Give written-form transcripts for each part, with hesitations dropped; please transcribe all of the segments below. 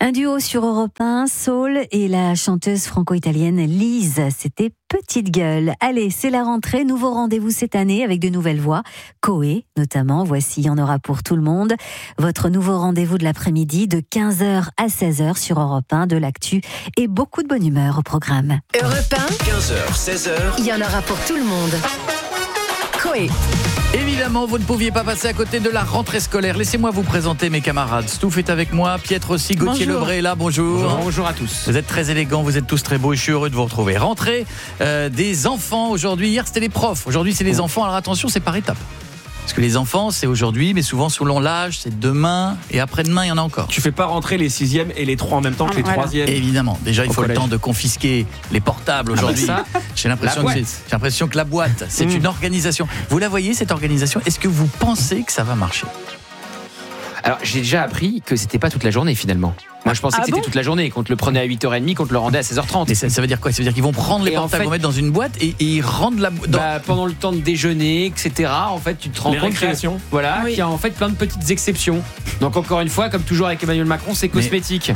Un duo sur Europe 1, Saul et la chanteuse franco-italienne Lise. C'était Petite Gueule. Allez, c'est la rentrée, nouveau rendez-vous cette année avec de nouvelles voix. Coé, notamment, voici Il y en aura pour tout le monde. Votre nouveau rendez-vous de l'après-midi de 15h à 16h sur Europe 1, de l'actu et beaucoup de bonne humeur au programme. Europe 1, 15h, 16h. il y en aura pour tout le monde. Coé. Évidemment, vous ne pouviez pas passer à côté de la rentrée scolaire. Laissez-moi vous présenter mes camarades. Stouff est avec moi, Pietre aussi, Gauthier Lebray est là, bonjour. Bonjour à tous. Vous êtes très élégants, vous êtes tous très beaux et je suis heureux de vous retrouver. Rentrée des enfants aujourd'hui. Hier, c'était les profs. Aujourd'hui, c'est les enfants. Alors attention, c'est par étapes. Parce que les enfants, c'est aujourd'hui, mais souvent selon l'âge, c'est demain et après-demain, il y en a encore. Tu fais pas rentrer les 6e et les 3 en même temps que les 3e. Évidemment. Déjà, il faut le temps de confisquer les portables aujourd'hui. ça, j'ai l'impression que la boîte, c'est une organisation. Vous la voyez, cette organisation? Est-ce que vous pensez que ça va marcher? Alors, j'ai déjà appris que c'était pas toute la journée finalement. Moi, je pensais que c'était toute la journée, qu'on te le prenait à 8h30, qu'on te le rendait à 16h30. Et ça veut dire quoi? Ça veut dire qu'ils vont prendre les portables, vont mettre dans une boîte et ils rendent la boîte. Pendant le temps de déjeuner, etc. En fait, tu te rends compte qu'il y a en fait plein de petites exceptions. Donc encore une fois, comme toujours avec Emmanuel Macron, c'est cosmétique.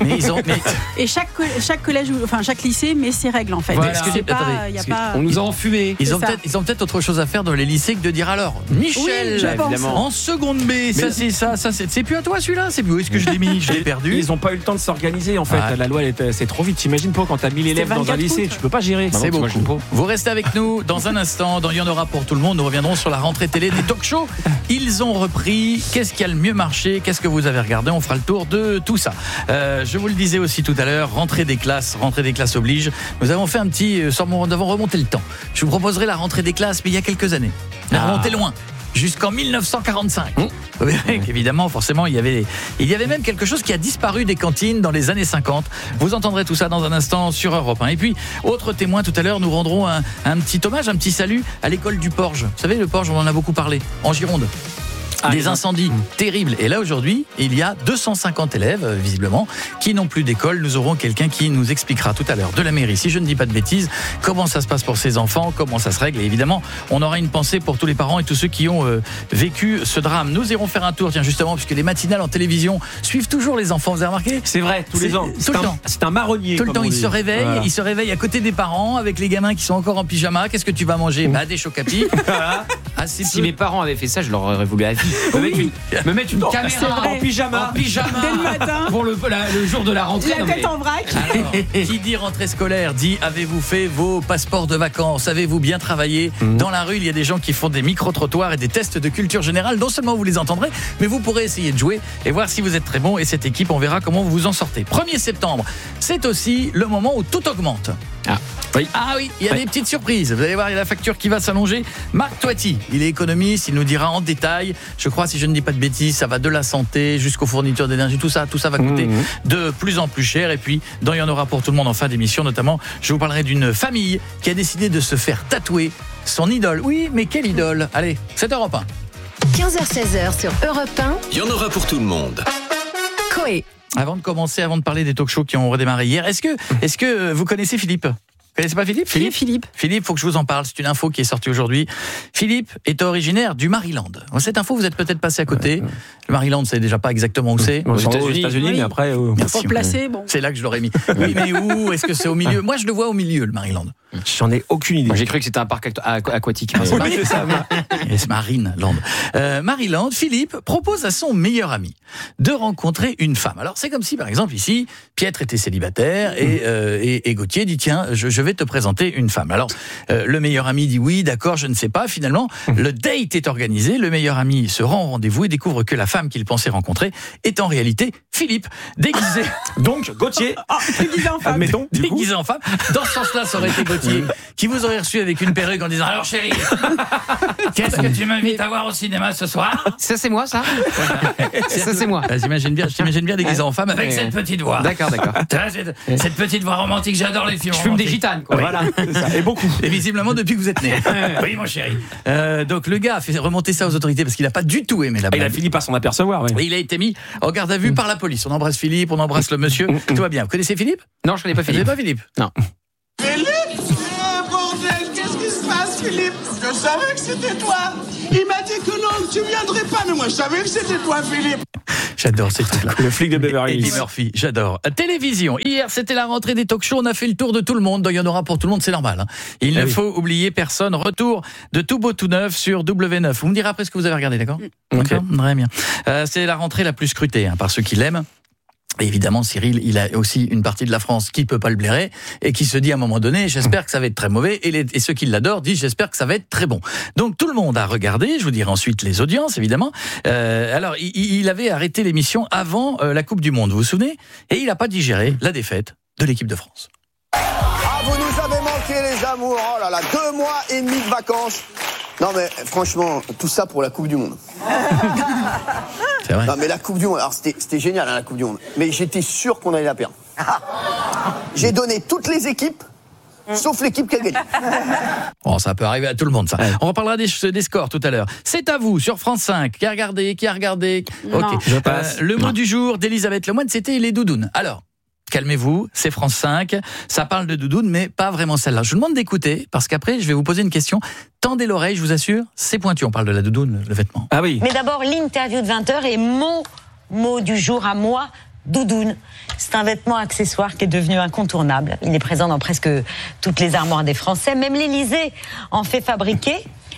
Et chaque collège, enfin chaque lycée met ses règles en fait. Voilà. On nous a enfumés. Ils ont peut-être autre chose à faire dans les lycées que de dire alors, Michel, en seconde B, c'est plus à toi celui-là. C'est plus où est-ce que je l'ai mis? Je l'ai perdu. Ils ont pas eu le temps de s'organiser en fait. La loi c'est trop vite. T'imagines pas quand t'as 1000 élèves dans un lycée, tu peux pas gérer. C'est beaucoup. Vous restez avec nous dans un instant. Dans Il y en aura pour tout le monde. Nous reviendrons sur la rentrée télé des talk-shows. Ils ont repris. Qu'est-ce qui a le mieux marché? Qu'est-ce que vous avez regardé? On fera le tour de tout ça. Je vous le disais aussi tout à l'heure. Rentrée des classes oblige. Nous avons fait un petit. Nous avons remonté le temps. Je vous proposerai la rentrée des classes, mais il y a quelques années. Remonté loin. Jusqu'en 1945. Vous verrez qu'évidemment, forcément, il y avait même quelque chose qui a disparu des cantines dans les années 50. Vous entendrez tout ça dans un instant sur Europe 1. Et puis, autre témoin tout à l'heure, nous rendrons un petit hommage, un petit salut à l'école du Porge. Vous savez, le Porge, on en a beaucoup parlé, en Gironde. Des incendies terribles. Et là, aujourd'hui, il y a 250 élèves, visiblement, qui n'ont plus d'école. Nous aurons quelqu'un qui nous expliquera tout à l'heure de la mairie, si je ne dis pas de bêtises, comment ça se passe pour ces enfants, comment ça se règle. Et évidemment, on aura une pensée pour tous les parents et tous ceux qui ont vécu ce drame. Nous irons faire un tour, tiens, justement, puisque les matinales en télévision suivent toujours les enfants. Vous avez remarqué? C'est vrai, tous les ans. C'est un marronnier. Tout le temps, ils se réveillent à côté des parents, avec les gamins qui sont encore en pyjama. Qu'est-ce que tu vas manger? Des choc-à-pic. Si mes parents avaient fait ça, je leur aurais voulu à vie. Me mettre une caméra en pyjama dès le matin pour le jour de la rentrée. La tête en vrac. Alors, qui dit rentrée scolaire dit avez-vous fait vos passeports de vacances? Avez-vous bien travaillé? Dans la rue, il y a des gens qui font des micro-trottoirs et des tests de culture générale. Non seulement vous les entendrez, mais vous pourrez essayer de jouer et voir si vous êtes très bon. Et cette équipe, on verra comment vous vous en sortez. 1er septembre, c'est aussi le moment où tout augmente. Oui, il y a des petites surprises. Vous allez voir, il y a la facture qui va s'allonger. Marc Toiti, il est économiste, il nous dira en détail. Je crois, si je ne dis pas de bêtises, ça va de la santé jusqu'aux fournitures d'énergie. Tout ça va coûter de plus en plus cher. Et puis, il y en aura pour tout le monde en fin d'émission. Notamment, je vous parlerai d'une famille qui a décidé de se faire tatouer son idole. Oui, mais quelle idole? Allez, c'est Europe 1. 15h-16h sur Europe 1. Il y en aura pour tout le monde. Coé. Avant de parler des talk-shows qui ont redémarré hier, est-ce que vous connaissez Philippe? Vous connaissez pas Philippe? Philippe, faut que je vous en parle. C'est une info qui est sortie aujourd'hui. Philippe est originaire du Maryland. Cette info, vous êtes peut-être passé à côté. Le Maryland, c'est déjà pas exactement où c'est. Aux États-Unis, mais après. Merci. Pour placer, C'est là que je l'aurais mis. Oui, mais où? Est-ce que c'est au milieu? Moi, je le vois au milieu, le Maryland. J'en ai aucune idée. Moi, j'ai cru que c'était un parc aquatique. Oui, c'est ça. C'est Marineland. Maryland, Philippe propose à son meilleur ami de rencontrer une femme. Alors, c'est comme si, par exemple, ici, Pietre était célibataire et Gauthier dit tiens, je vais te présenter une femme. Alors, le meilleur ami dit oui, d'accord, je ne sais pas. Finalement, le date est organisé. Le meilleur ami se rend au rendez-vous et découvre que la femme qu'il pensait rencontrer est en réalité Philippe, déguisé. Donc, Gauthier, déguisé en femme. Admettons, déguisé en femme. Dans ce sens-là, ça aurait été Gauthier qui vous aurait reçu avec une perruque en disant alors chérie, qu'est-ce que tu m'invites à voir au cinéma ce soir? Ça, c'est moi, ça? Ça, c'est moi. J'imagine bien déguisé en femme avec cette petite voix. D'accord. Cette petite voix romantique, j'adore les films. Je fume des gitanes, quoi. Voilà, c'est ça. Et beaucoup. Et visiblement depuis que vous êtes né. Oui, mon chéri. Donc le gars a fait remonter ça aux autorités parce qu'il n'a pas du tout aimé la blague. Il a fini par s'en apercevoir. Et il a été mis en garde à vue par la police. On embrasse Philippe, on embrasse le monsieur. Tout va bien. Vous connaissez Philippe? Non, je connais pas Philippe. Vous connaissez pas Philippe? Non. Philippe, bordel, qu'est-ce qui se face, Philippe. Je savais que c'était toi. Il m'a dit que non, que tu viendrais pas, mais moi je savais que c'était toi, Philippe. J'adore ces trucs-là. Le flic de Beverly Hills. Eddie Murphy, j'adore. Télévision. Hier, c'était la rentrée des talk-shows. On a fait le tour de tout le monde. Il y en aura pour tout le monde, c'est normal. Il ne faut oublier personne. Retour de tout beau, tout neuf sur W9. Vous me direz après ce que vous avez regardé, d'accord ? D'accord, très bien. C'est la rentrée la plus scrutée par ceux qui l'aiment. Et évidemment, Cyril, il a aussi une partie de la France qui peut pas le blairer et qui se dit à un moment donné, j'espère que ça va être très mauvais. Et ceux qui l'adorent disent, j'espère que ça va être très bon. Donc tout le monde a regardé. Je vous dirai ensuite les audiences, évidemment. Alors, il avait arrêté l'émission avant la Coupe du Monde, vous vous souvenez ? Et il n'a pas digéré la défaite de l'équipe de France. Ah, vous nous avez manqué, les amours. Oh là là, 2 mois et demi de vacances. Non mais franchement, tout ça pour la Coupe du Monde. C'est vrai. Non mais la Coupe du Monde, alors c'était génial la Coupe du Monde. Mais j'étais sûr qu'on allait la perdre. J'ai donné toutes les équipes, sauf l'équipe qui a gagné. Bon, ça peut arriver à tout le monde, ça. Ouais. On reparlera des scores tout à l'heure. C'est à vous, sur France 5. Qui a regardé ? Ok. Je passe. Le mot du jour d'Elisabeth Lemoine, c'était les doudounes. Alors, calmez-vous, c'est France 5. Ça parle de doudounes, mais pas vraiment celle-là. Je vous demande d'écouter, parce qu'après, je vais vous poser une question. Tendez l'oreille, je vous assure, c'est pointu. On parle de la doudoune, le vêtement. Ah oui. Mais d'abord, l'interview de 20h et mon mot du jour à moi, doudoune. C'est un vêtement accessoire qui est devenu incontournable. Il est présent dans presque toutes les armoires des Français. Même l'Élysée en fait fabriquer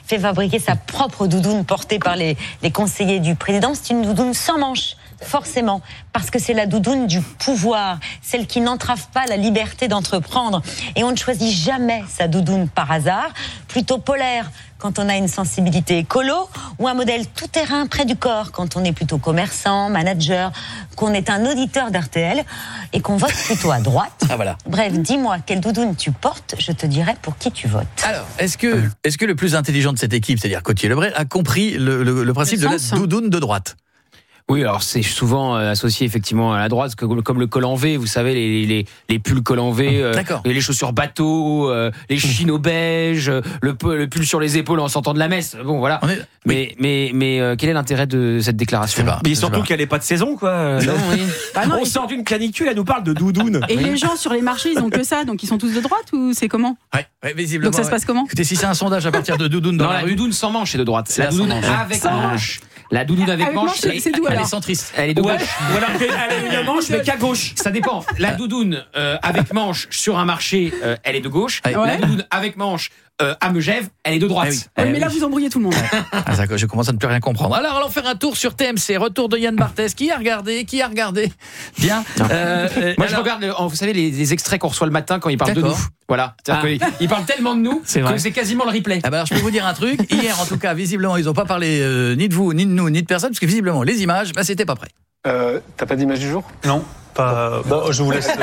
sa propre doudoune portée par les conseillers du président. C'est une doudoune sans manches. Forcément, parce que c'est la doudoune du pouvoir, celle qui n'entrave pas la liberté d'entreprendre. Et on ne choisit jamais sa doudoune par hasard, plutôt polaire quand on a une sensibilité écolo, ou un modèle tout-terrain près du corps quand on est plutôt commerçant, manager, qu'on est un auditeur d'RTL et qu'on vote plutôt à droite. Ah voilà. Bref, dis-moi quelle doudoune tu portes, je te dirai pour qui tu votes. Alors, est-ce que le plus intelligent de cette équipe, c'est-à-dire Cotier-Lebret, a compris le principe de la doudoune de droite ? Oui, alors c'est souvent associé effectivement à la droite, comme le col en V, vous savez, les pulls col en V, les chaussures bateau, les chinos beige, le pull sur les épaules en sortant de la messe. Bon, voilà. Mais quel est l'intérêt de cette déclaration ? Mais surtout qu'elle n'est pas de saison, quoi. Non, oui. On sort d'une canicule, elle nous parle de doudoune. Et les gens sur les marchés, ils ont que ça, donc ils sont tous de droite ou c'est comment ? Ouais, visiblement. Donc ça se passe comment ? Écoutez, si c'est un sondage à partir de doudoune dans la rue. La doudoune sans manche, c'est de droite. C'est la doudoune avec manche. La doudoune avec manche, c'est d'où alors ? Elle est centriste. Elle est de gauche. Ou alors elle a une manche, mais qu'à gauche. Ça dépend. La doudoune avec manche sur un marché, elle est de gauche. Ouais. La doudoune avec manche à Megève, elle est de droite. Mais là, vous embrouillez tout le monde. Je commence à ne plus rien comprendre. Alors, allons faire un tour sur TMC. Retour de Yann Barthès. Qui a regardé ? Bien. Moi, je regarde, vous savez, les extraits qu'on reçoit le matin quand ils parlent de nous. Voilà. Ils parlent tellement de nous que c'est quasiment le replay. Alors, je peux vous dire un truc. Hier, en tout cas, visiblement, ils n'ont pas parlé ni de vous, ni de nous, ni de personne, parce que visiblement, les images, c'était pas prêt. T'as pas d'image du jour ? Non. Pas. Bon, je vous laisse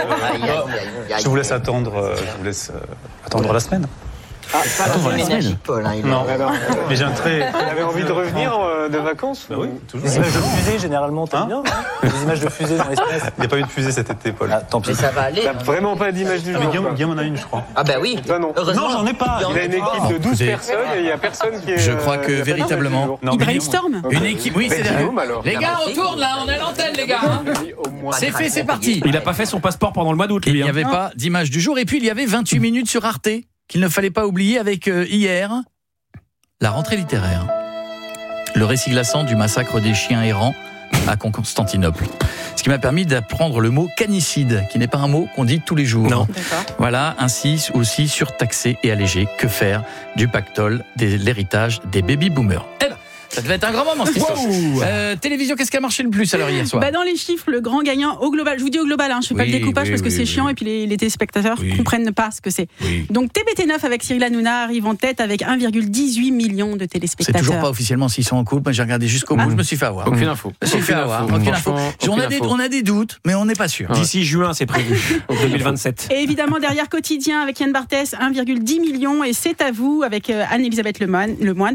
attendre. Je vous laisse attendre la semaine. Attends, la semaine. Non, mais j'ai un très. Vous avez envie de revenir de vacances ? Bah oui, toujours. Les images de fusée, généralement, t'aimes bien, les images de fusée dans l'espace. Il n'y a pas eu de fusée cet été, Paul. Ah, tant pis. Mais ça va aller. T'as vraiment pas d'image du jour. Guillaume en a une, je crois. Ah bah oui. Toi non. Non, j'en ai pas. Il a une équipe de 12 personnes et il n'y a personne qui est. Je crois que véritablement. Ils brainstorment. Une équipe, oui, c'est derrière. Les gars, on tourne là, on est à l'antenne, les gars. C'est fait, c'est parti. Il n'a pas fait son passeport pendant le mois d'août. Il n'y avait pas d'image du jour. Et puis, il y avait 28 minutes sur Arte, qu'il ne fallait pas oublier avec hier, la rentrée littéraire. Le récit glaçant du massacre des chiens errants à Constantinople. Ce qui m'a permis d'apprendre le mot canicide, qui n'est pas un mot qu'on dit tous les jours. Non. Voilà, ainsi aussi surtaxé et allégé. Que faire du pactole, de l'héritage des baby-boomers ? Ça devait être un grand moment, cette histoire. Télévision, qu'est-ce qui a marché le plus alors hier soir ? Dans les chiffres, le grand gagnant au global, je vous dis au global, je ne fais pas le découpage parce que c'est chiant et puis les téléspectateurs ne comprennent pas ce que c'est. Donc TBT9 avec Cyril Hanouna arrive en tête avec 1,18 million de téléspectateurs. C'est toujours pas officiellement s'ils sont en couple, moi j'ai regardé jusqu'au bout, je me suis fait avoir. Aucune info. On a des doutes, mais on n'est pas sûr. D'ici juin, c'est prévu, en 2027. Et évidemment, derrière Quotidien avec Yann Barthès, 1,10 million et C'est à vous avec Anne-Elisabeth Lemoine,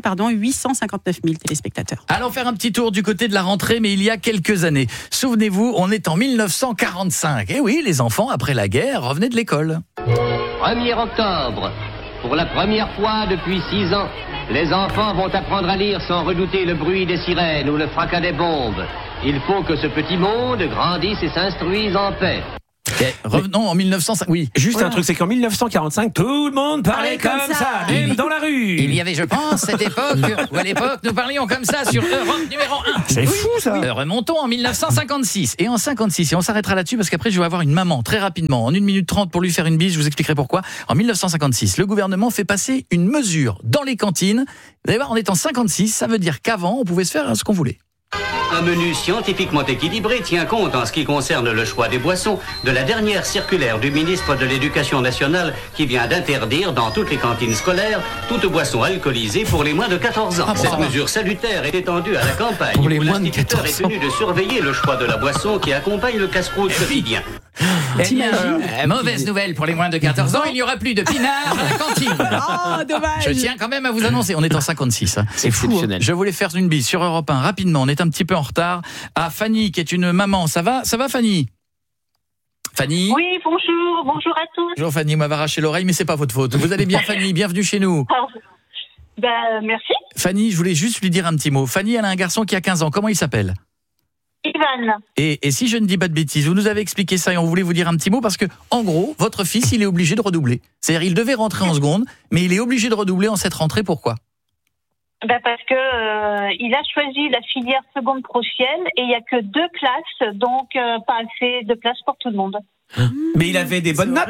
859 000 téléspectateurs. Allons faire un petit tour du côté de la rentrée, mais il y a quelques années. Souvenez-vous, on est en 1945. Et oui, les enfants, après la guerre, revenaient de l'école. 1er octobre. Pour la première fois depuis 6 ans, les enfants vont apprendre à lire sans redouter le bruit des sirènes ou le fracas des bombes. Il faut que ce petit monde grandisse et s'instruise en paix. Revenons en 1905. Oui. Juste un truc, c'est qu'en 1945, tout le monde parlait comme ça, même dans la rue. Il y avait, je pense, cette époque où à l'époque nous parlions comme ça sur Europe numéro 1. C'est fou ça. Remontons en 1956. Et en 56, et on s'arrêtera là-dessus parce qu'après je vais avoir une maman très rapidement, en 1 minute 30 pour lui faire une bise, je vous expliquerai pourquoi. En 1956, le gouvernement fait passer une mesure dans les cantines. Vous allez voir, on est en 56, ça veut dire qu'avant on pouvait se faire ce qu'on voulait. Un menu scientifiquement équilibré tient compte en ce qui concerne le choix des boissons de la dernière circulaire du ministre de l'Éducation nationale qui vient d'interdire dans toutes les cantines scolaires toute boisson alcoolisée pour les moins de 14 ans. Cette mesure salutaire est étendue à la campagne où l'instituteur est tenu de surveiller le choix de la boisson qui accompagne le casse-croûte quotidien. Mauvaise nouvelle pour les moins de 14 ans, il n'y aura plus de pinard à la cantine. Oh, dommage. Je tiens quand même à vous annoncer, on est en 56. Hein. C'est fou. Je voulais faire une bise sur Europe 1 rapidement, on est un petit peu en retard. À Fanny, qui est une maman. Ça va Fanny? Fanny? Oui, bonjour à tous. Bonjour Fanny, m'avait arraché l'oreille, mais c'est pas votre faute. Vous allez bien Fanny? Bienvenue chez nous. Merci. Fanny, je voulais juste lui dire un petit mot. Fanny, elle a un garçon qui a 15 ans. Comment il s'appelle? Ivan. Et si je ne dis pas de bêtises, vous nous avez expliqué ça et on voulait vous dire un petit mot parce que, en gros, votre fils, il est obligé de redoubler. C'est-à-dire, il devait rentrer en seconde, mais il est obligé de redoubler en cette rentrée. Pourquoi? Parce que il a choisi la filière seconde pro-ciel et il n'y a que 2 classes, donc pas assez de place pour tout le monde. Mais il avait des bonnes notes.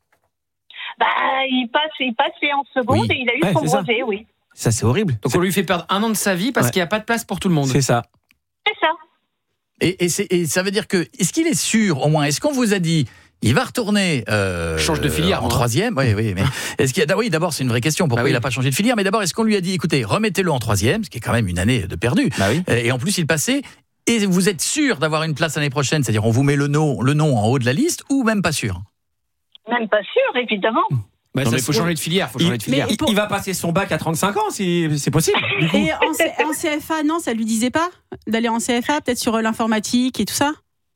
Il passait en seconde et il a eu son brevet, oui. Ça, c'est horrible. Donc on lui fait perdre 1 an de sa vie parce qu'il n'y a pas de place pour tout le monde. C'est ça. C'est ça. Et ça veut dire que, est-ce qu'il est sûr, au moins, est-ce qu'on vous a dit, il va retourner change de filière en 3e? Oui, mais est-ce qu'il y a, oui, d'abord c'est une vraie question, pourquoi il n'a pas changé de filière, mais d'abord est-ce qu'on lui a dit, écoutez, remettez-le en 3e, ce qui est quand même une année de perdu, et en plus il passait, et vous êtes sûr d'avoir une place l'année prochaine, c'est-à-dire on vous met le nom en haut de la liste, ou même pas sûr? Même pas sûr, évidemment. Non, mais il faut changer de filière. Il va passer son bac à 35 ans, si c'est possible. Et en CFA, non, ça lui disait pas d'aller en CFA, peut-être sur l'informatique et tout ça?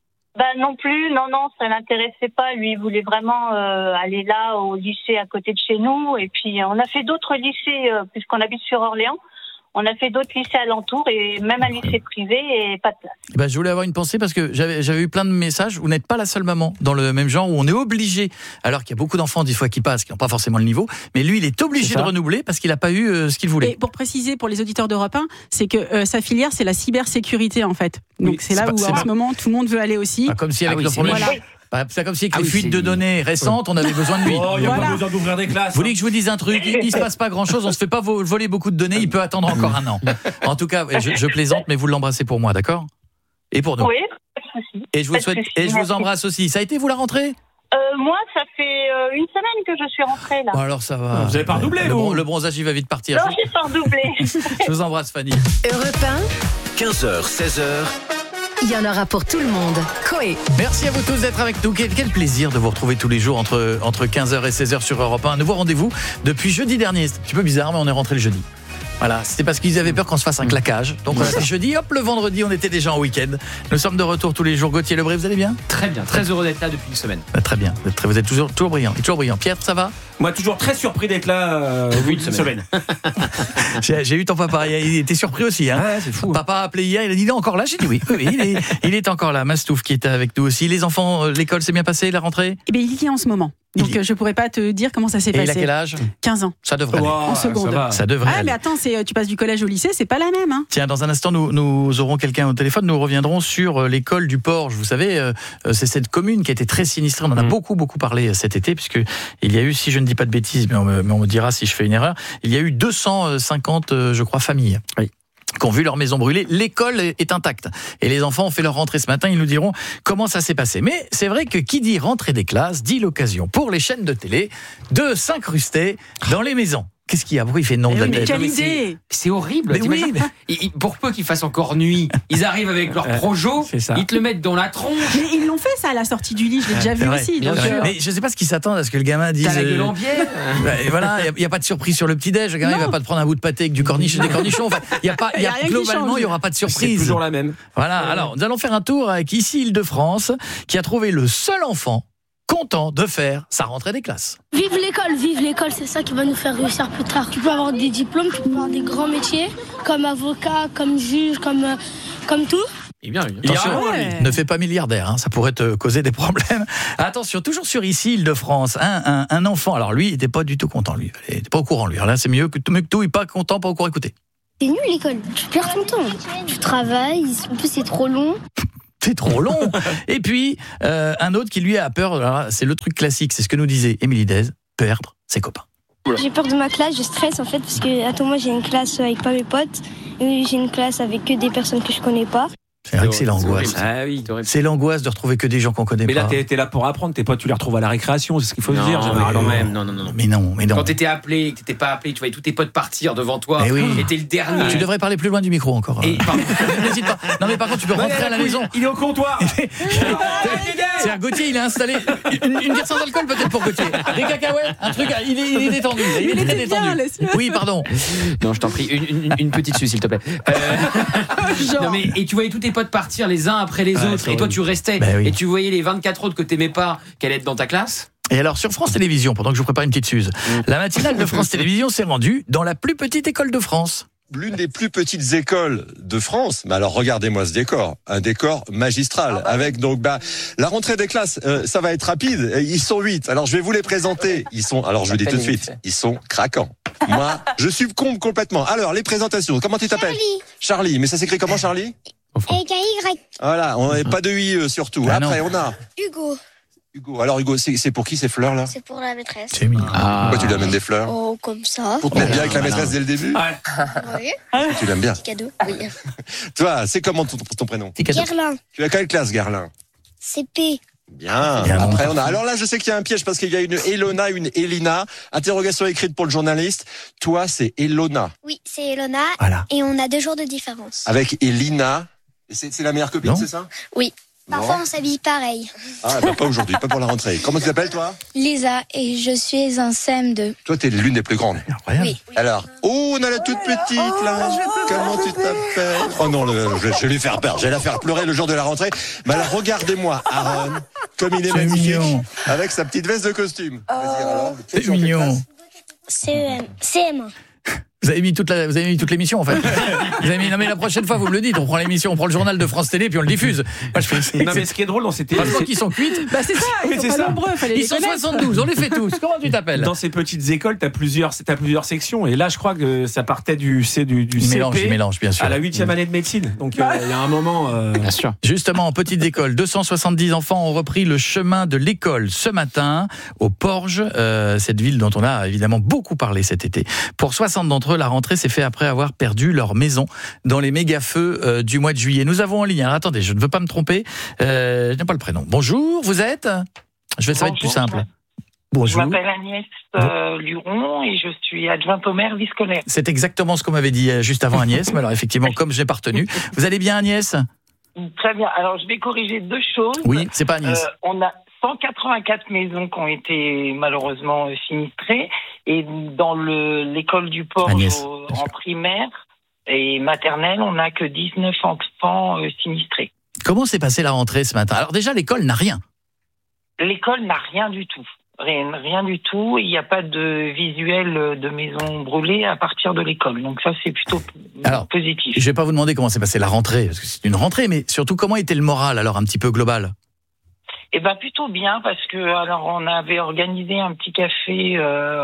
Non plus, non, ça l'intéressait pas. Lui, il voulait vraiment aller là, au lycée à côté de chez nous. Et puis, on a fait d'autres lycées, puisqu'on habite sur Orléans. On a fait d'autres lycées alentours et même un lycée privé et pas de place. Je voulais avoir une pensée parce que j'avais eu plein de messages. Vous n'êtes pas la seule maman dans le même genre où on est obligé, alors qu'il y a beaucoup d'enfants des fois qui passent, qui n'ont pas forcément le niveau, mais lui il est obligé de renouveler parce qu'il n'a pas eu ce qu'il voulait. Et pour préciser pour les auditeurs d'Europe 1, c'est que sa filière c'est la cybersécurité en fait. Donc c'est là où en ce moment tout le monde veut aller aussi. Comme si avec le problème. C'est comme si avec les fuites de données récentes, on avait besoin de lui. Il n'y a pas besoin d'ouvrir des classes. Vous voulez que je vous dise un truc? Il ne se passe pas grand-chose, on ne se fait pas voler beaucoup de données, il peut attendre encore 1 an. En tout cas, je plaisante, mais vous l'embrassez pour moi, d'accord? Et pour nous. Oui, pas de souci. Et je vous souhaite, et je vous embrasse aussi. Ça a été vous la rentrée? Moi, ça fait 1 semaine que je suis rentrée là. Bon, alors ça va. Vous n'avez pas redoublé, vous? Le bronzage, il va vite partir. Non, j'ai pas redoublé. Je vous embrasse, Fanny. Europe 1, 15h, 16h. il y en aura pour tout le monde. Coé. Merci à vous tous d'être avec nous. Quel plaisir de vous retrouver tous les jours entre 15h et 16h sur Europe 1. Un nouveau rendez-vous depuis jeudi dernier. C'est un petit peu bizarre, mais on est rentré le jeudi. Voilà, c'était parce qu'ils avaient peur qu'on se fasse un claquage. Donc on a dit jeudi, hop, le vendredi, on était déjà en week-end. Nous sommes de retour tous les jours. Gauthier Lebray, vous allez bien? Très bien, très heureux d'être là depuis une semaine. Très bien, vous êtes toujours brillant. Pierre, ça va? Moi, toujours très surpris d'être là depuis une semaine. J'ai eu ton papa, il était surpris aussi. Hein. Ouais, c'est fou. Papa a appelé hier, il a dit il est encore là. J'ai dit oui, il est encore là. Mastouf qui était avec nous aussi. Les enfants, l'école s'est bien passée, la rentrée? Eh bien, il y est en ce moment. Donc je pourrais pas te dire comment ça s'est passé. Et il a quel âge? 15 ans. Ça devrait aller. En seconde. Ça devrait aller. Mais attends, tu passes du collège au lycée, c'est pas la même. Hein. Tiens, dans un instant, nous aurons quelqu'un au téléphone. Nous reviendrons sur l'école du Porge. Vous savez, c'est cette commune qui a été très sinistrée. On en a beaucoup parlé cet été, puisque il y a eu, si je ne dis pas de bêtises, mais on me dira si je fais une erreur, il y a eu 250, je crois, familles. Oui. Qui ont vu leur maison brûler. L'école est intacte. Et les enfants ont fait leur rentrée ce matin. Ils nous diront comment ça s'est passé. Mais c'est vrai que qui dit rentrée des classes dit l'occasion pour les chaînes de télé de s'incruster dans les maisons. Qu'est-ce qu'il y a? Pourquoi il fait non de la tête? Quelle idée! C'est horrible. Mais oui, pour peu qu'il fasse encore nuit, ils arrivent avec leur projo, ils te le mettent dans la tronche. Mais ils l'ont fait ça à la sortie du lit, je l'ai déjà vu aussi. Donc mais je sais pas ce qu'ils s'attendent à ce que le gamin dise. T'as la gueule en bière. Voilà, il y a pas de surprise sur le petit déj. Le gamin il va pas te prendre un bout de pâté avec du cornichon, des cornichons. Enfin, globalement, il y aura pas de surprise. C'est toujours la même. Voilà. Alors, nous allons faire un tour avec ici Île-de-France, qui a trouvé le seul enfant content de faire sa rentrée des classes. Vive l'école, c'est ça qui va nous faire réussir plus tard. Tu peux avoir des diplômes, tu peux avoir des grands métiers, comme avocat, comme juge, comme tout. Attention, ne fais pas milliardaire, hein, ça pourrait te causer des problèmes. Attention, toujours sur ici, Île-de-France, un enfant, alors lui, il n'était pas du tout content, lui. Il n'était pas au courant, lui. Alors là, c'est mieux que tout, il n'est pas content, pas au courant, écoutez. C'est nul l'école, tu perds ton temps. Tu travailles, en plus c'est trop long. C'est trop long. Et puis, un autre qui lui a peur, alors, c'est le truc classique, c'est ce que nous disait Émilie Dez, perdre ses copains. J'ai peur de ma classe, je stresse en fait, parce que moi j'ai une classe avec pas mes potes, et j'ai une classe avec que des personnes que je connais pas. C'est vrai que c'est l'angoisse. C'est l'angoisse de retrouver que des gens qu'on connaît pas. Mais là, t'es là pour apprendre. Tes potes, tu les retrouves à la récréation. C'est ce qu'il faut se dire. Quand même. Non. Mais non. Quand t'étais appelé, que t'étais pas appelé, tu voyais tous tes potes partir devant toi. Et t'es le dernier. Tu devrais parler plus loin du micro encore. N'hésite pas. Non, mais par contre, tu peux rentrer à la maison. Il est au comptoir. C'est-à-dire, Gauthier, il a installé une bière sans alcool peut-être pour Gauthier. Des cacahuètes, un truc. Il est détendu. Il est très détendu. Oui, pardon. Non, je t'en prie. Une petite suce, s'il te plaît. Non, mais et tu voyais tous tes potes partir les uns après les autres, et toi tu restais, et tu voyais les 24 autres que t'aimais pas, qu'elle était dans ta classe. Et alors sur France Télévisions, pendant que je vous prépare une petite suze, la matinale de France Télévisions s'est rendue dans la plus petite école de France. L'une des plus petites écoles de France. Mais alors regardez-moi ce décor, un décor magistral avec donc la rentrée des classes, ça va être rapide. Ils sont 8. Alors je vais vous les présenter. Alors je vous dis tout de suite, ils sont craquants. Moi, je succombe complètement. Alors les présentations. Comment tu t'appelles ? Charlie. Mais ça s'écrit comment, Charlie ? Avec un Y. Voilà, on n'est pas de I surtout. Après on a Hugo. Alors Hugo, c'est pour qui ces fleurs là ? C'est pour la maîtresse. C'est mignon. Pourquoi tu lui amènes des fleurs ? Oh, comme ça. Pour te mettre bien avec la maîtresse dès le début ? Oui. Tu l'aimes bien ? Petit cadeau, oui. Toi, c'est comment ton prénom ? Gerlin. Tu as quelle classe, Gerlin ? CP. Bien. Après on a. Alors là, je sais qu'il y a un piège parce qu'il y a une Elona, une Elina. Interrogation écrite pour le journaliste. Toi, c'est Elona. Oui, c'est Elona. Voilà. Et on a 2 jours de différence. Avec Elina. C'est la meilleure copine, c'est ça ? Oui. Parfois, on s'habille pareil. Ah, pas aujourd'hui, pas pour la rentrée. Comment tu t'appelles, toi ? Lisa, et je suis en CM2. Toi, t'es l'une des plus grandes. Incroyable. Oui. Alors, on a la toute petite, là. Comment tu t'appelles ? Oh non, je vais lui faire peur. Je vais la faire pleurer le jour de la rentrée. Mais alors, regardez-moi, Aaron, comme il est magnifique, avec sa petite veste de costume. Vas-y, alors. C'est mignon. CM1. Vous avez mis toute l'émission en fait. Non mais la prochaine fois vous me le dites, on prend l'émission, on prend le journal de France Télé puis on le diffuse. Non mais ce qui est drôle dans ces télé, franchement qu'ils sont cuites. C'est ça, ils sont pas nombreux, fallait ils sont 72, on les fait tous. Comment tu t'appelles ? Dans ces petites écoles, t'as plusieurs sections et là je crois que ça partait du CP mélange bien sûr. À la 8e année de médecine. Donc il y a un moment bien sûr. Justement en petites écoles, 270 enfants ont repris le chemin de l'école ce matin au Porge, cette ville dont on a évidemment beaucoup parlé cet été. Pour 60 d'entre eux, la rentrée s'est faite après avoir perdu leur maison dans les méga-feux du mois de juillet. Nous avons en ligne, alors attendez, je ne veux pas me tromper, je n'ai pas le prénom. Bonjour, vous êtes ? Ça va être plus simple. Bonjour. Je m'appelle Agnès Luron et je suis adjointe au maire vie scolaire. C'est exactement ce qu'on m'avait dit juste avant Agnès, mais alors effectivement, comme je n'ai pas retenu. Vous allez bien Agnès ? Très bien, alors je vais corriger 2 choses. Oui, c'est pas Agnès. On a 184 maisons qui ont été malheureusement sinistrées et dans l'école du Porge en primaire et maternelle, on n'a que 19 enfants sinistrés. Comment s'est passée la rentrée ce matin ? Alors déjà, l'école n'a rien. L'école n'a rien du tout. Rien du tout. Il n'y a pas de visuel de maison brûlée à partir de l'école. Donc ça, c'est plutôt positif. Je ne vais pas vous demander comment s'est passée la rentrée, parce que c'est une rentrée, mais surtout comment était le moral alors un petit peu global ? Eh ben plutôt bien parce que on avait organisé un petit café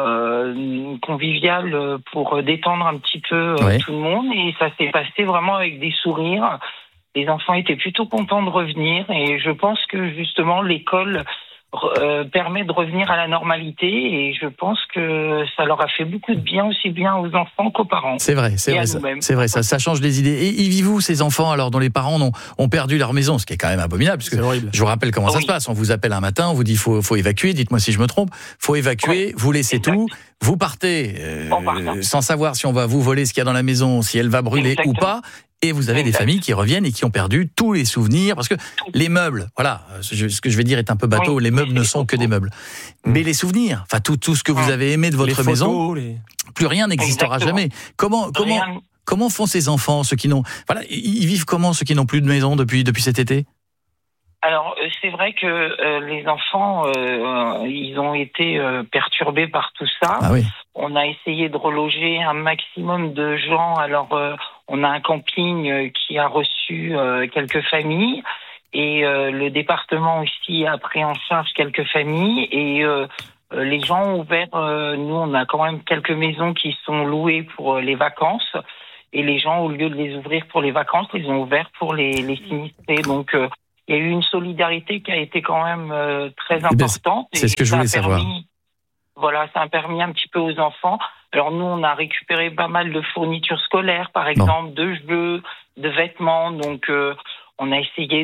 convivial pour détendre un petit peu tout le monde et ça s'est passé vraiment avec des sourires. Les enfants étaient plutôt contents de revenir et je pense que justement l'école permet de revenir à la normalité et je pense que ça leur a fait beaucoup de bien, aussi bien aux enfants qu'aux parents. C'est vrai, ça change les idées. Et y vivez-vous ces enfants alors dont les parents ont perdu leur maison, ce qui est quand même abominable, parce que je vous rappelle comment ça se passe. On vous appelle un matin, on vous dit faut évacuer, dites-moi si je me trompe, faut évacuer, vous laissez tout, vous partez sans savoir si on va vous voler ce qu'il y a dans la maison, si elle va brûler ou pas. Et vous avez des familles qui reviennent et qui ont perdu tous les souvenirs, parce que les meubles, voilà, ce que je vais dire est un peu bateau, les meubles ne sont que des meubles. Mais les souvenirs, enfin tout ce que vous avez aimé de votre maison, plus rien n'existera jamais. Comment font ces enfants, ceux qui n'ont, ils vivent comment ceux qui n'ont plus de maison depuis cet été ? Alors, c'est vrai que les enfants, ils ont été perturbés par tout ça. Ah oui. On a essayé de reloger un maximum de gens. Alors, on a un camping qui a reçu quelques familles et le département aussi a pris en charge quelques familles et les gens ont ouvert. Nous, on a quand même quelques maisons qui sont louées pour les vacances et les gens, au lieu de les ouvrir pour les vacances, les ont ouverts pour les sinistrés. Donc, il y a eu une solidarité qui a été quand même très importante. C'est ce que je voulais savoir. Voilà, ça a permis un petit peu aux enfants. Alors nous, on a récupéré pas mal de fournitures scolaires, par exemple, de jeux, de vêtements. Donc, on a essayé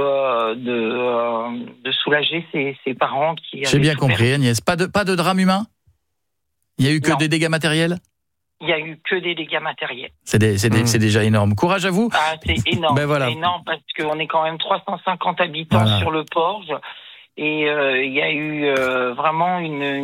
de soulager ces parents qui. J'ai bien compris, Agnès. Pas de drame humain ? Il y a eu que des dégâts matériels ? Il n'y a eu que des dégâts matériels. C'est déjà énorme. Courage à vous. Ah, c'est énorme. Ben voilà. C'est énorme parce qu'on est quand même 350 habitants sur le Porge. Et il y a eu vraiment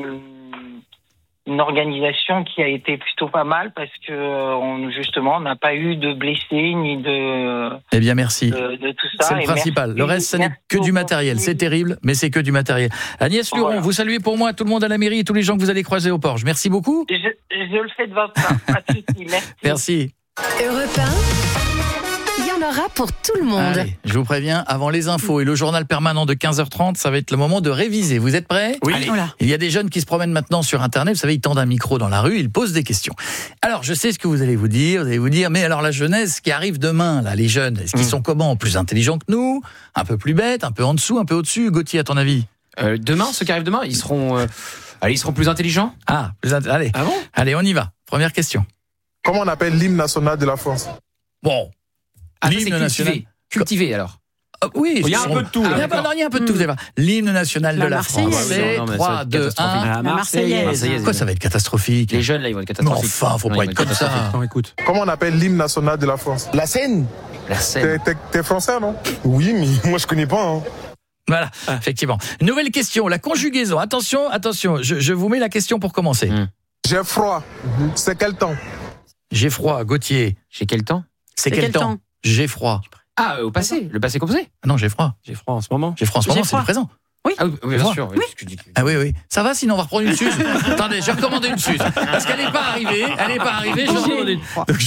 une organisation qui a été plutôt pas mal parce que justement, on n'a pas eu de blessés ni de. Eh bien, merci. De tout ça. C'est le principal. Le reste, ce n'est que du matériel. C'est terrible, mais c'est que du matériel. Agnès Luron, vous saluez pour moi tout le monde à la mairie et tous les gens que vous allez croiser au Porge. Merci beaucoup. Je le fais de votre part. Pas de souci. Merci. Merci. Europe 1, il y en aura pour tout le monde. Allez, je vous préviens, avant les infos et le journal permanent de 15h30, ça va être le moment de réviser. Vous êtes prêts ? Oui. Voilà. Il y a des jeunes qui se promènent maintenant sur Internet. Vous savez, ils tendent un micro dans la rue, ils posent des questions. Alors, je sais ce que vous allez vous dire. Vous allez vous dire, mais alors la jeunesse qui arrive demain, là, les jeunes, est-ce qu'ils sont comment ? Plus intelligents que nous ? Un peu plus bêtes ? Un peu en dessous ? Un peu au-dessus ? Gauthier, à ton avis ? Demain, ceux qui arrivent demain, ils seront plus intelligents ? Ah, allez. Ah bon ? Allez, on y va. Première question. Comment on appelle l'hymne national de la France ? Bon. L'hymne national. Cultivé alors. Oui, il y a un peu de tout. Il y a un peu de tout. Vous allez voir. L'hymne national de la France. C'est 3, 2, 1. La Marseillaise. Quoi, ça va être catastrophique. Les jeunes, là, ils vont être catastrophiques. Mais enfin, faut pas être comme ça. Écoute. Comment on appelle l'hymne national de la France ? La Seine ? La Seine. T'es français, non ? Oui, mais moi je connais pas. Hein. Voilà, effectivement. Nouvelle question, la conjugaison. Attention, je vous mets la question pour commencer. J'ai froid. C'est quel temps ? J'ai froid, Gauthier. J'ai quel temps ? C'est quel temps ? J'ai froid. Ah, au passé, le passé composé ? Ah non, j'ai froid. J'ai froid en ce moment. J'ai froid en ce moment, c'est le présent. Oui. Ah oui, bien sûr. Oui. Ah oui. Ça va, sinon on va reprendre une suze. Attendez, j'ai recommandé une suze. Parce qu'elle n'est pas arrivée. Je vais en commander une. Donc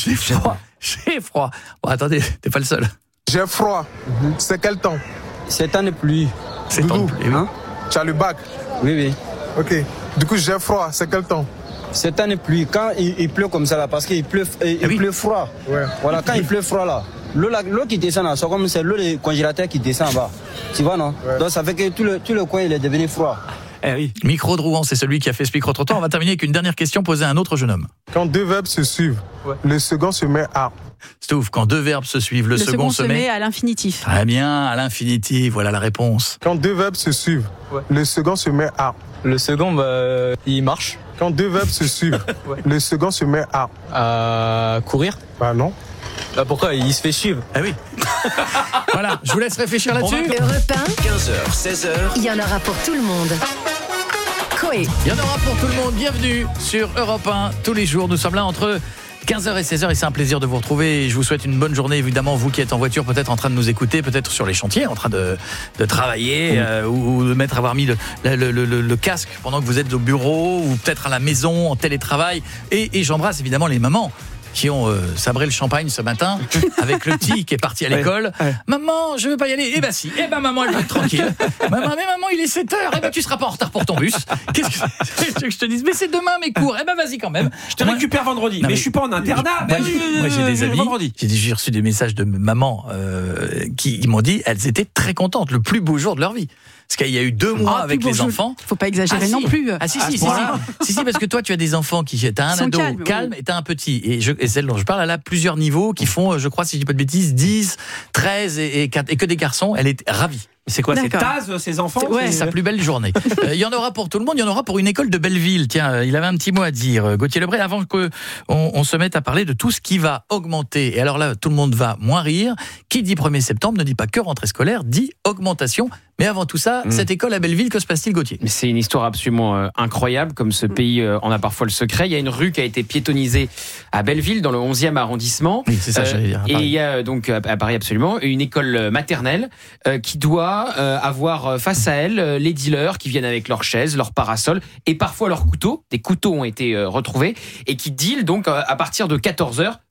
j'ai froid. Bon, attendez, t'es pas le seul. J'ai froid. C'est quel temps ? C'est temps de pluie. C'est temps de pluie, oui. Tu as le bac ? Oui. Ok. Du coup, j'ai froid. C'est quel temps ? C'est temps de pluie. Quand il pleut comme ça là, parce qu'il pleut, pleut froid. Ouais. Voilà, quand il pleut froid là, l'eau qui descend là, c'est comme c'est l'eau du congélateur qui descend en bas. Tu vois, non ? Ouais. Donc ça fait que tout le coin il est devenu froid. Eh oui. Micro de Rouen, c'est celui qui a fait ce micro-trottoir. On va terminer avec une dernière question posée à un autre jeune homme. Quand deux verbes se suivent, le second se met à... Stouff, quand deux verbes se suivent, le second se met à l'infinitif. Très bien, à l'infinitif, voilà la réponse. Quand deux verbes se suivent, le second se met à... Le second, il marche. Quand deux verbes se suivent, le second se met à courir. Bah non. Bah pourquoi ? Il se fait suivre. Ah oui. Voilà, je vous laisse réfléchir là-dessus. Europe 1, 15h, 16h. Il y en aura pour tout le monde. Coé. Il y en aura pour tout le monde. Bienvenue sur Europe 1. Tous les jours, nous sommes là entre 15h et 16h et c'est un plaisir de vous retrouver. Je vous souhaite une bonne journée, évidemment, vous qui êtes en voiture, peut-être en train de nous écouter, peut-être sur les chantiers, en train de travailler ou de avoir mis le casque pendant que vous êtes au bureau ou peut-être à la maison, en télétravail. Et j'embrasse évidemment les mamans qui ont sabré le champagne ce matin avec le petit qui est parti à l'école. Maman, je veux pas y aller. Eh ben si. Eh ben maman, elle va être tranquille. Maman, il est 7h. Eh ben tu seras pas en retard pour ton bus. Qu'est-ce que je te dis ? Mais c'est demain mes cours. Eh ben vas-y quand même. Je te récupère vendredi. Mais je suis pas en internat. Moi j'ai des amis. J'ai reçu des messages de mamans qui m'ont dit elles étaient très contentes. Le plus beau jour de leur vie. Parce qu'il y a eu 2 mois avec les enfants. Faut pas exagérer non plus. Si, parce que toi, tu as des enfants t'as un ado calme et t'as un petit. Et celle dont je parle, elle a plusieurs niveaux qui font, je crois, si je dis pas de bêtises, 10, 13 et que des garçons. Elle est ravie. C'est quoi, c'est Taz, ces enfants ? C'est sa plus belle journée. Il y en aura pour tout le monde, il y en aura pour une école de Belleville. Tiens, il avait un petit mot à dire, Gauthier Lebray, avant qu'on se mette à parler de tout ce qui va augmenter. Et alors là, tout le monde va moins rire. Qui dit 1er septembre ne dit pas que rentrée scolaire, dit augmentation. Mais avant tout ça, cette école à Belleville, que se passe-t-il, Gauthier ? C'est une histoire absolument incroyable, comme ce pays en a parfois le secret. Il y a une rue qui a été piétonnisée à Belleville, dans le 11e arrondissement. Oui, c'est ça, j'allais dire. Et il y a donc, à Paris absolument, une école maternelle qui doit avoir face à elle les dealers qui viennent avec leurs chaises, leurs parasols et parfois leurs couteaux. Des couteaux ont été retrouvés et qui dealent donc à partir de 14h.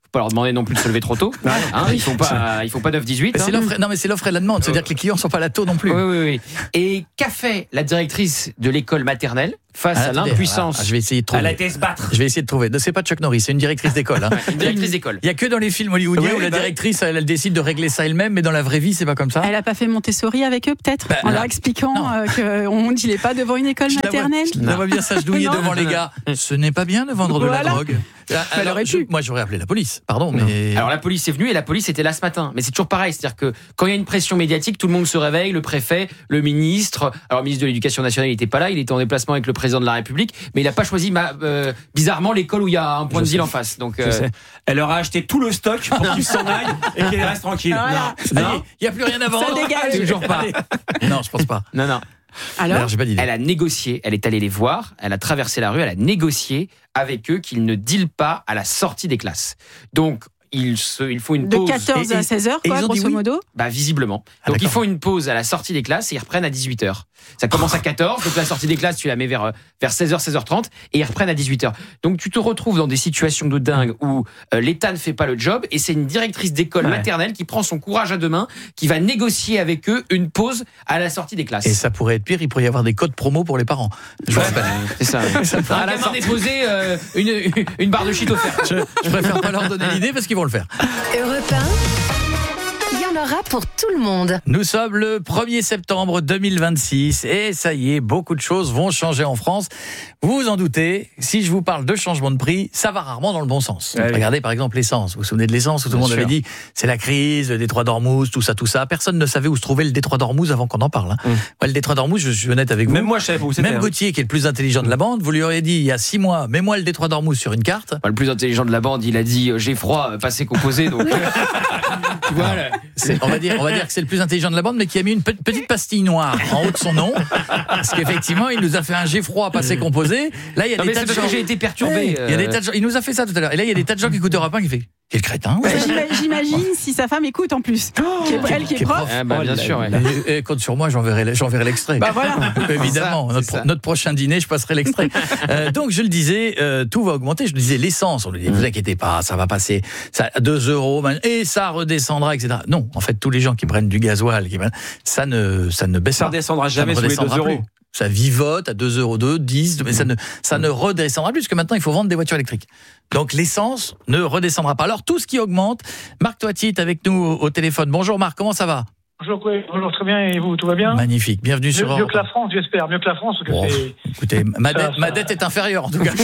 Faut pas leur demander non plus de se lever trop tôt. Ils font pas 9-18. C'est l'offre, non mais c'est l'offre et la demande, c'est-à-dire que les clients sont pas là tôt non plus. Oui. Et qu'a fait la directrice de l'école maternelle face à l'impuissance? Je vais essayer de trouver. Elle a été se battre. Je vais essayer de trouver. C'est pas Chuck Norris, c'est une directrice d'école. Une directrice d'école. Il y a que dans les films hollywoodiens où la directrice elle décide de régler ça elle-même, mais dans la vraie vie c'est pas comme ça. Elle a pas fait Montessori avec eux peut-être, en leur expliquant qu'on ne dilait pas devant une école maternelle. Je la vois bien s'agenouiller devant les gars. Ce n'est pas bien de vendre de la drogue. Alors, moi j'aurais appelé la police, pardon, mais... Alors la police est venue et la police était là ce matin. Mais c'est toujours pareil, c'est-à-dire que quand il y a une pression médiatique, tout le monde se réveille, le préfet, le ministre. Alors le ministre de l'Éducation nationale il n'était pas là, il était en déplacement avec le président de la République, mais il n'a pas choisi bizarrement l'école où il y a un point de deal en face. Donc elle leur a acheté tout le stock pour qu'ils s'en aillent et qu'elle reste tranquille. Voilà. Non, il n'y a plus rien à vendre. Ça dégage. Toujours pas. Non, je pense pas. Non. Alors, j'ai pas d'idée. Elle a négocié, elle est allée les voir, elle a traversé la rue, elle a négocié avec eux qu'ils ne dealent pas à la sortie des classes. Donc, il faut une pause. De 14 à 16h, quoi, grosso modo. Visiblement. Donc, ils font une pause à la sortie des classes et ils reprennent à 18h. Ça commence à 14, donc la sortie des classes, tu la mets vers 16h, 16h30, et ils reprennent à 18h. Donc, tu te retrouves dans des situations de dingue où l'État ne fait pas le job, et c'est une directrice d'école maternelle qui prend son courage à deux mains, qui va négocier avec eux une pause à la sortie des classes. Et ça pourrait être pire, il pourrait y avoir des codes promo pour les parents. Je vous rappelle. C'est ça. À la fin déposer une barre de shit offerte. Je préfère pas leur donner l'idée parce qu'ils vont le faire. Europe 1, il y en aura pour tout le monde. Nous sommes le 1er septembre 2026 et ça y est, beaucoup de choses vont changer en France. Vous vous en doutez, si je vous parle de changement de prix, ça va rarement dans le bon sens. Regardez par exemple l'essence. Vous vous souvenez de l'essence où tout le monde avait dit c'est la crise, le détroit d'Ormuz, tout ça. Personne ne savait où se trouvait le détroit d'Ormuz avant qu'on en parle. Moi, le détroit d'Ormuz, je suis honnête avec vous. Même moi, je savais où c'était. Même Gauthier, qui est le plus intelligent de la bande, vous lui auriez dit il y a 6 mois, mets-moi le détroit d'Ormuz sur une carte. Le plus intelligent de la bande, il a dit j'ai froid, passé composé. Donc voilà. On va dire que c'est le plus intelligent de la bande, mais qui a mis une petite pastille noire en haut de son nom, parce qu'effectivement, il nous a fait un jet froid passé composé. Là, il y a des tas de gens. J'ai été perturbé. Il y a des tas de gens. Il nous a fait ça tout à l'heure. Et là, il y a des tas de gens qui écoutent Europe 1 qui fait. Quel crétin. J'imagine si sa femme écoute en plus. Elle qui est prof. Bien sûr. Et compte sur moi, j'enverrai l'extrait. Voilà. Évidemment, notre prochain dîner, je passerai l'extrait. Donc je le disais, tout va augmenter. Je le disais, l'essence, on le dit, vous inquiétez pas, ça va passer à 2 € et ça redescendra, etc. Non, en fait, tous les gens qui prennent du gasoil, ça ne baisse pas. Ça redescendra jamais sous les 2 €. Ça vivote à 2,02 €, 10, mais ça ne redescendra plus, parce que maintenant, il faut vendre des voitures électriques. Donc, l'essence ne redescendra pas. Alors, tout ce qui augmente, Marc Toiti est avec nous au téléphone. Bonjour Marc, comment ça va ? Bonjour, très bien, et vous, tout va bien ? Magnifique, bienvenue sur Europe. Mieux que la France, j'espère, mieux que la France. Écoutez, ma dette est inférieure, en tout cas.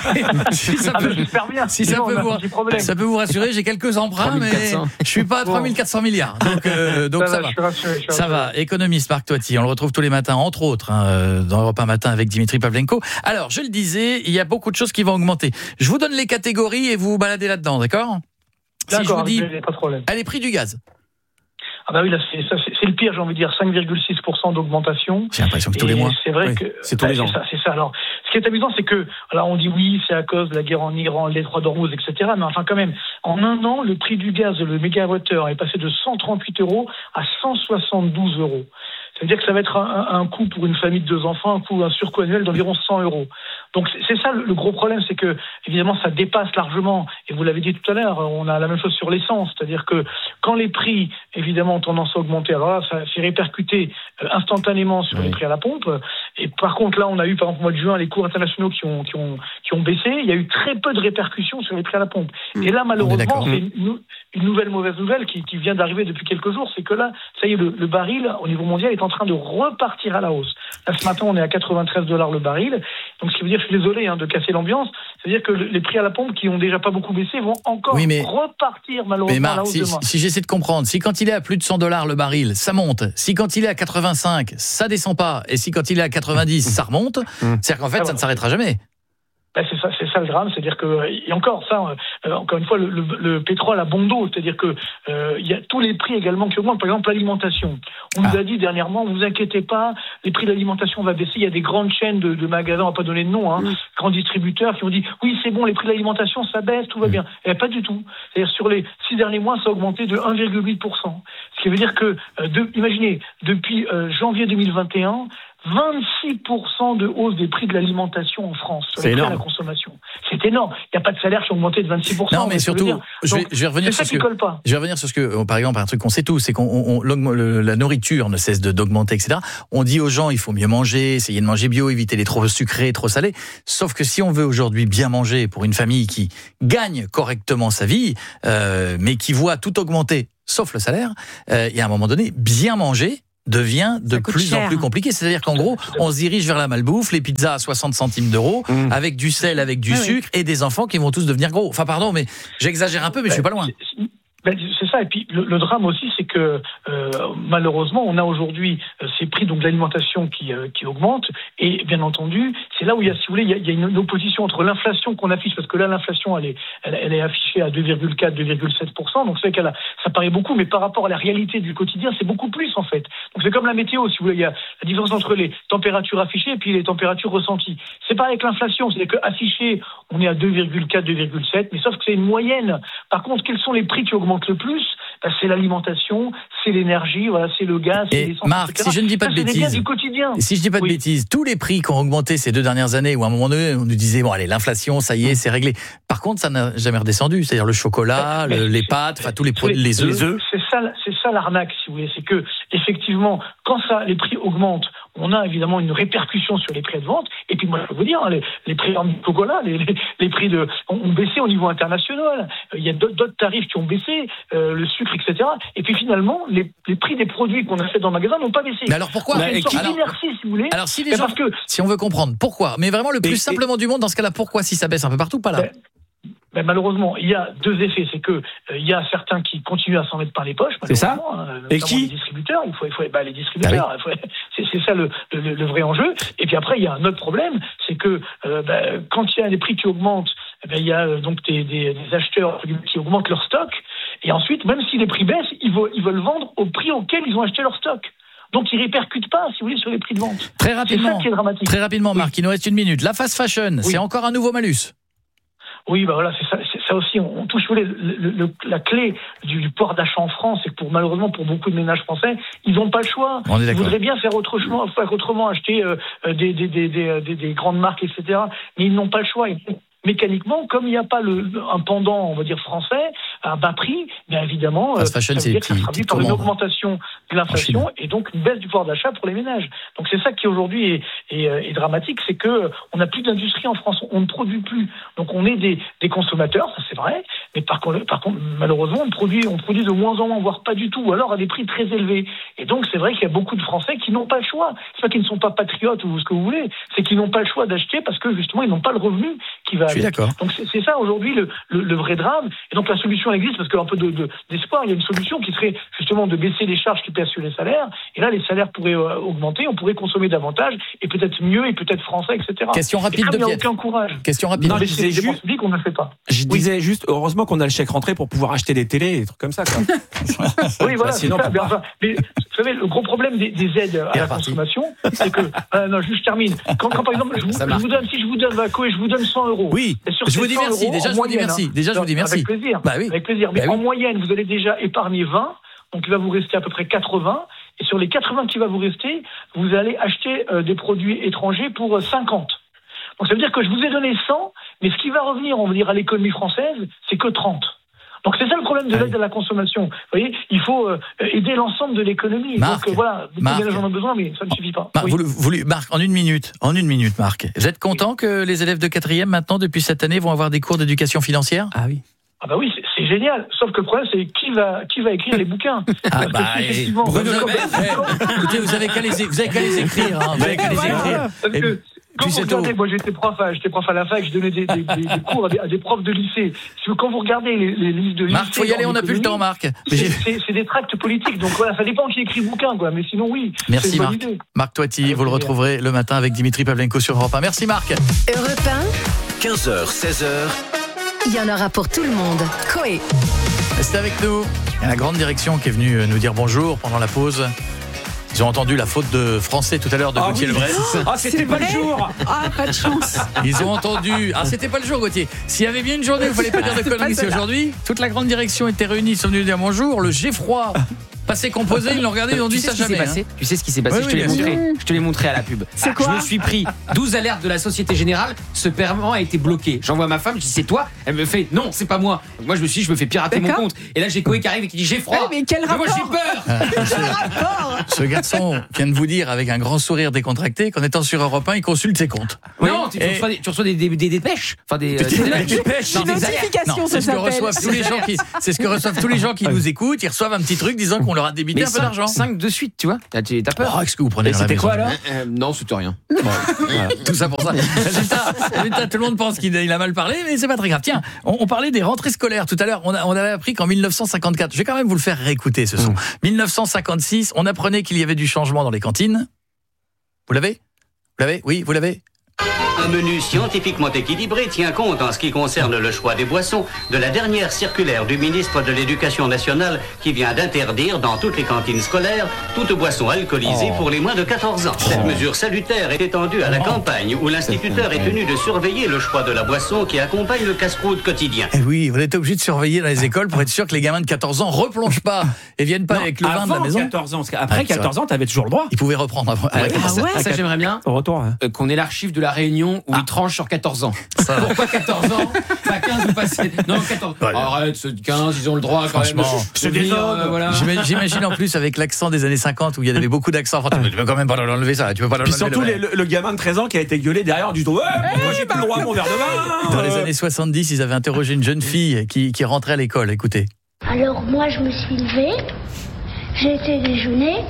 J'espère bien. Si ça peut vous rassurer, j'ai quelques emprunts, mais je suis pas à 3400 milliards. Donc ça va. Ça va. Économiste Marc Toiti, on le retrouve tous les matins, entre autres, dans Europe 1 matin avec Dimitri Pavlenko. Alors, je le disais, il y a beaucoup de choses qui vont augmenter. Je vous donne les catégories et vous vous baladez là-dedans, d'accord ? D'accord, si je vous dis, pas de problème. Allez, prix du gaz. Ah bah oui, là c'est le pire, j'ai envie de dire, 5,6% d'augmentation. J'ai l'impression que tous les mois. C'est vrai que c'est tous les ans. C'est ça. Alors, ce qui est amusant, c'est que, alors on dit oui, c'est à cause de la guerre en Iran, le détroit d'Ormuz, etc. Mais enfin quand même, en un an, le prix du gaz, le mégawattheure, est passé de 138 € à 172 €. Ça veut dire que ça va être un coût pour une famille de 2 enfants, un surcoût annuel d'environ 100 €. Donc c'est ça le gros problème, c'est que évidemment ça dépasse largement, et vous l'avez dit tout à l'heure, on a la même chose sur l'essence, c'est-à-dire que quand les prix évidemment ont tendance à augmenter, alors là ça s'est répercuté instantanément sur les prix à la pompe, et par contre là on a eu par exemple au mois de juin les cours internationaux qui ont baissé, il y a eu très peu de répercussions sur les prix à la pompe. Et là malheureusement c'est une nouvelle mauvaise nouvelle qui vient d'arriver depuis quelques jours, c'est que là ça y est, le baril au niveau mondial est en train de repartir à la hausse. Là ce matin on est à 93 $ le baril, donc ce qui veut dire, je suis désolé de casser l'ambiance, c'est-à-dire que les prix à la pompe qui ont déjà pas beaucoup baissé vont encore repartir malheureusement à la hausse demain. Si j'essaie de comprendre, si quand il est à plus de 100 $ le baril, ça monte, si quand il est à 85, ça descend pas, et si quand il est à 90, ça remonte, c'est-à-dire qu'en fait ça ne s'arrêtera jamais. C'est ça le drame, c'est-à-dire que, et encore ça, encore une fois, le pétrole a bon dos, c'est-à-dire que il y a tous les prix également qui augmentent. Par exemple, l'alimentation. On nous a dit dernièrement, vous inquiétez pas, les prix de l'alimentation vont baisser. Il y a des grandes chaînes de magasins, on va pas donner de nom, grands distributeurs qui ont dit, oui, c'est bon, les prix de l'alimentation, ça baisse, tout va bien. Et pas du tout. C'est-à-dire sur les 6 derniers mois, ça a augmenté de 1,8%. Ce qui veut dire que, imaginez, depuis janvier 2021, 26% de hausse des prix de l'alimentation en France sur les prix à la consommation. C'est énorme. Il n'y a pas de salaire qui ont augmenté de 26%. Non, mais surtout, je vais revenir sur ce que, par exemple, un truc qu'on sait tous, c'est la nourriture ne cesse d'augmenter, etc. On dit aux gens, il faut mieux manger, essayer de manger bio, éviter les trop sucrés, trop salés. Sauf que si on veut aujourd'hui bien manger pour une famille qui gagne correctement sa vie, mais qui voit tout augmenter, sauf le salaire, il y a un moment donné, bien manger devient de plus en plus compliqué. C'est-à-dire qu'en gros, on se dirige vers la malbouffe, les pizzas à 60 centimes d'euros, avec du sel, avec du sucre, et des enfants qui vont tous devenir gros. Enfin, pardon, mais j'exagère un peu, mais je suis pas loin. C'est ça, et puis le drame aussi, c'est que malheureusement, on a aujourd'hui ces prix donc de l'alimentation qui augmentent, et bien entendu, c'est là où il y a, si vous voulez, il y a une opposition entre l'inflation qu'on affiche, parce que là, l'inflation, elle est affichée à 2,4, 2,7%, donc c'est vrai ça paraît beaucoup, mais par rapport à la réalité du quotidien, c'est beaucoup plus en fait. Donc c'est comme la météo, si vous voulez, il y a la différence entre les températures affichées et puis les températures ressenties. C'est pareil avec l'inflation, c'est-à-dire qu'affiché, on est à 2,4, 2,7, mais sauf que c'est une moyenne. Par contre, quels sont les prix qui augmentent le plus? C'est l'alimentation, c'est l'énergie, voilà, c'est le gaz, c'est l'essence. Marc, si je ne dis pas de bêtises, du quotidien. Si je dis pas de bêtises, tous les prix qui ont augmenté ces 2 dernières années, où à un moment donné, on nous disait bon allez, l'inflation, ça y est, c'est réglé. Par contre, ça n'a jamais redescendu. C'est-à-dire le chocolat, les pâtes, enfin tous les produits, les œufs. C'est ça l'arnaque, si vous voulez. C'est que effectivement, quand les prix augmentent, on a évidemment une répercussion sur les prix de vente. Et puis moi, je peux vous dire, les prix en chocolat, les prix ont baissé au niveau international. Il y a d'autres tarifs qui ont baissé, le sucre, etc. Et puis finalement, les prix des produits qu'on achète dans le magasin n'ont pas baissé. Mais alors pourquoi? C'est une sorte d'inertie, si vous voulez. Alors si les gens, si on veut comprendre pourquoi, mais vraiment le plus simplement du monde, dans ce cas-là, pourquoi si ça baisse un peu partout, pas là? Ben malheureusement, il y a 2 effets. C'est que il y a certains qui continuent à s'en mettre par les poches. C'est ça. Et qui? Les distributeurs. Il faut les distributeurs. C'est ça le vrai enjeu. Et puis après, il y a un autre problème, c'est que quand il y a des prix qui augmentent, il y a donc des acheteurs qui augmentent leur stock. Et ensuite, même si les prix baissent, ils veulent vendre au prix auquel ils ont acheté leur stock. Donc, ils ne répercutent pas, si vous voulez, sur les prix de vente. Très rapidement, c'est ça qui est dramatique. Très rapidement, Marc, il nous reste 1 minute. La fast fashion, c'est encore un nouveau malus. Oui, voilà, c'est ça aussi. On touche, vous voulez, la clé du pouvoir d'achat en France, c'est que malheureusement, pour beaucoup de ménages français, ils n'ont pas le choix. Ils voudraient bien faire autrement, acheter des grandes marques, etc. Mais ils n'ont pas le choix. Mécaniquement, comme il n'y a pas un pendant, on va dire français, à bas prix, bien évidemment, ça veut dire que ça se traduit par une augmentation de l'inflation et donc une baisse du pouvoir d'achat pour les ménages. Donc c'est ça qui aujourd'hui est dramatique, c'est que on n'a plus d'industrie en France, on ne produit plus. Donc on est des consommateurs, ça c'est vrai, mais par contre malheureusement on produit de moins en moins, voire pas du tout, ou alors à des prix très élevés. Et donc c'est vrai qu'il y a beaucoup de Français qui n'ont pas le choix. C'est pas qu'ils ne sont pas patriotes ou ce que vous voulez, c'est qu'ils n'ont pas le choix d'acheter parce que justement ils n'ont pas le revenu qui va. Je suis d'accord. Donc c'est ça aujourd'hui le vrai drame. Et donc la solution existe parce qu'il y a un peu d'espoir. Il y a une solution qui serait justement de baisser les charges qui pèsent sur les salaires. Et là, les salaires pourraient augmenter, on pourrait consommer davantage et peut-être mieux et peut-être français, etc. Question rapide de Pierre. Il n'y a aucun courage. Question rapide. Non, je disais juste, dépenses publiques, on ne le fait pas. Je disais juste, heureusement qu'on a le chèque rentrée pour pouvoir acheter des télés et des trucs comme ça. Quoi. Oui, voilà. Sinon, c'est ça. Enfin, mais vous savez, le gros problème des aides à la consommation, c'est que non, je termine. Quand par exemple, je vous donne 100 €. Oui. Je vous dis merci. Déjà, je vous dis merci. Déjà, je vous dis merci. Avec plaisir. Bah oui. Avec plaisir. Mais en moyenne, vous allez déjà épargner 20. Donc, il va vous rester à peu près 80. Et sur les 80 qui va vous rester, vous allez acheter des produits étrangers pour 50. Donc, ça veut dire que je vous ai donné 100, mais ce qui va revenir, on va dire, à l'économie française, c'est que 30. Donc, c'est ça le problème de l'aide à la consommation. Vous voyez, il faut aider l'ensemble de l'économie. Marc, donc, voilà, beaucoup de ménages en ont besoin, mais ça ne suffit pas. Marc, Marc, en une minute, Marc. Vous êtes content que les élèves de 4e, maintenant, depuis cette année, vont avoir des cours d'éducation financière? Ah oui. Ah bah oui, c'est génial. Sauf que le problème, c'est qui va écrire les bouquins. Ah bah, écoutez, vous avez qu'à les écrire. Hein. Vous avez qu'à les écrire. Parce que quand vous regardez, moi j'étais prof à la fac, je donnais des cours à des profs de lycée. Quand vous regardez les listes de lycée... Marc, faut y aller, on n'a plus le temps, Marc. C'est des tracts politiques, donc voilà, ça dépend qui écrit le bouquin, quoi. Mais sinon, oui. Merci Marc. Marc Toiti, vous le retrouverez le matin avec Dimitri Pavlenko sur Europe 1. Merci Marc. Europe 1. 15h, 16h. Il y en aura pour tout le monde. Coé. Restez avec nous. Il y a la grande direction qui est venue nous dire bonjour pendant la pause. Ils ont entendu la faute de français tout à l'heure de Gauthier Lebret. Ah, c'était pas le jour. Ah, pas de chance. Ils ont entendu. Ah, c'était pas le jour, Gauthier. S'il y avait bien une journée où il fallait pas dire de conneries, c'est aujourd'hui. Toute la grande direction était réunie, ils sont venus dire bonjour. Le Geffroy. passé composé, ils l'ont regardé, ils ont dit ça jamais. Tu sais ce qui s'est passé, je te l'ai montré à la pub. C'est quoi ? Je me suis pris 12 alertes de la Société Générale, ce paiement a été bloqué. J'envoie à ma femme, je dis c'est toi ? Elle me fait non, c'est pas moi. Donc moi je me suis dit, je me fais pirater mon compte. Et là j'ai Koé qui arrive et qui dit j'ai froid. Mais quel rapport ? Moi j'ai peur. Quel rapport ? Ce garçon vient de vous dire avec un grand sourire décontracté qu'en étant sur Europe 1, il consulte ses comptes. Non, tu reçois des dépêches. Enfin des dépêches. Une notification, ça s'appelle. C'est ce que reçoivent tous les gens qui nous écoutent. Ils reçoivent un petit truc disant qu'on leur a débité un peu d'argent. 5 de suite, tu vois. T'as peur. Qu'est-ce que vous prenez dans la maison ? C'était quoi alors ? Non, c'était rien. Voilà. Tout ça pour ça. Résultat, tout le monde pense qu'il a mal parlé, mais c'est pas très grave. Tiens, on parlait des rentrées scolaires tout à l'heure. On avait appris qu'en 1954, je vais quand même vous le faire réécouter ce son. 1956, on apprenait qu'il y avait du changement dans les cantines. Vous l'avez ? Oui, vous l'avez ? Un menu scientifiquement équilibré tient compte en ce qui concerne le choix des boissons de la dernière circulaire du ministre de l'Éducation nationale qui vient d'interdire dans toutes les cantines scolaires toute boisson alcoolisée pour les moins de 14 ans. Cette mesure salutaire est étendue à la campagne où l'instituteur est tenu de surveiller le choix de la boisson qui accompagne le casse-croûte quotidien. Et oui, on est obligé de surveiller dans les écoles pour être sûr que les gamins de 14 ans replongent pas et viennent pas avec le vin de la maison. 14 ans, parce qu'après 14 ans, t'avais toujours le droit. Ils pouvaient reprendre. Ça j'aimerais bien. Au retour. Qu'on ait l'archive de la Réunion où ils tranchent sur 14 ans. Pourquoi 14 ans ? Pas 15 ou pas 7 ? Non, 14. Arrête, ceux de 15, ils ont le droit quand même. C'est des hommes. Voilà. J'imagine en plus avec l'accent des années 50 où il y avait beaucoup d'accents. Enfin, tu peux quand même pas l'enlever ça. Tu peux pas l'enlever. Puis surtout le gamin de 13 ans qui a été gueulé derrière du tout. Moi j'ai pas le droit à mon verre de vin. Dans les années 70, ils avaient interrogé une jeune fille qui rentrait à l'école. Écoutez. Alors moi je me suis levée, j'ai été déjeuner.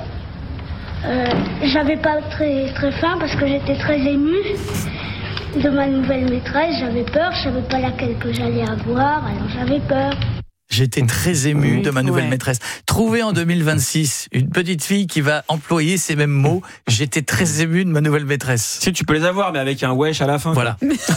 J'avais pas très faim parce que j'étais très émue de ma nouvelle maîtresse. J'avais peur, je savais pas laquelle que j'allais avoir, alors j'avais peur. J'étais très ému de ma nouvelle maîtresse. Trouver en 2026 une petite fille qui va employer ces mêmes mots. J'étais très ému de ma nouvelle maîtresse. Si tu peux les avoir, mais avec un wesh à la fin. Voilà.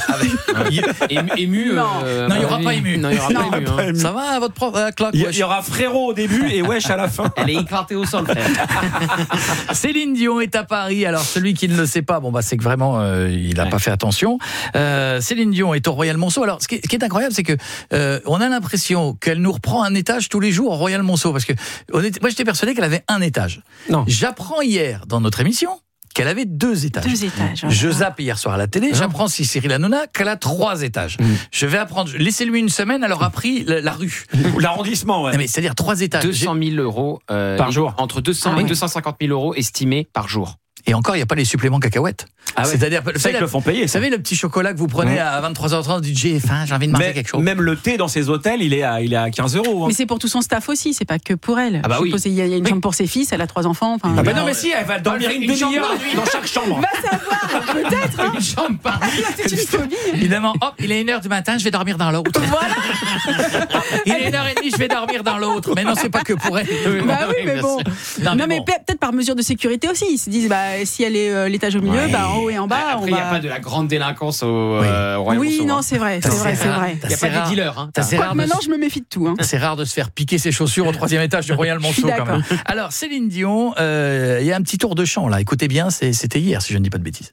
Ému. Non, il n'y aura pas ému. Non, il n'y aura pas ému. Ça va, votre prof claque. Il y aura frérot au début et wesh à la fin. Elle est écartée au sol, frère. Céline Dion est à Paris. Alors, celui qui ne le sait pas, c'est que vraiment, il n'a pas fait attention. Céline Dion est au Royal Monceau. Alors, ce qui est incroyable, c'est que on a l'impression qu'elle nous reprend un étage tous les jours au Royal Monceau, parce que moi j'étais persuadé qu'elle avait un étage. Non. J'apprends hier dans notre émission qu'elle avait 2 étages. 2 étages. Je zappe hier soir à la télé, j'apprends si Cyril Hanouna qu'elle a 3 étages. Je vais apprendre, laissez-lui une semaine, elle aura pris la rue. L'arrondissement, ouais. Non, mais c'est-à-dire 3 étages. 200 000 euros par jour. Entre 200 et 250 000 euros estimés par jour. Et encore, il n'y a pas les suppléments cacahuètes. C'est-à-dire, c'est qu'ils le font payer. Vous savez, le petit chocolat que vous prenez à 23h30, du j'ai faim, j'ai envie de manger quelque chose. Même le thé dans ces hôtels, il est à 15 euros. Mais c'est pour tout son staff aussi, c'est pas que pour elle. Ah bah oui. Il y a une chambre pour ses fils, elle a 3 enfants. Ah bah non, mais si, elle va dormir une demi-heure dans chaque chambre. Va savoir, peut-être. Une chambre par nuit. C'est une phobie. Évidemment, hop, il est 1h du matin, je vais dormir dans l'autre. Voilà. Il est 1h30, je vais dormir dans l'autre. Mais non, c'est pas que pour elle. Bah oui, mais bon. Non, mais peut-être par mesure de sécurité aussi. Ils se disent, si elle est l'étage au milieu, en haut et en bas. Après, il n'y a pas de la grande délinquance au Royal Oui, Monceau, non, c'est vrai. Il n'y a pas des dealers. Maintenant, je me méfie de tout. C'est rare de se faire piquer ses chaussures au 3e étage du Royal Monceau, quand même. Alors, Céline Dion, il y a un petit tour de chant, là. Écoutez bien, c'était hier, si je ne dis pas de bêtises.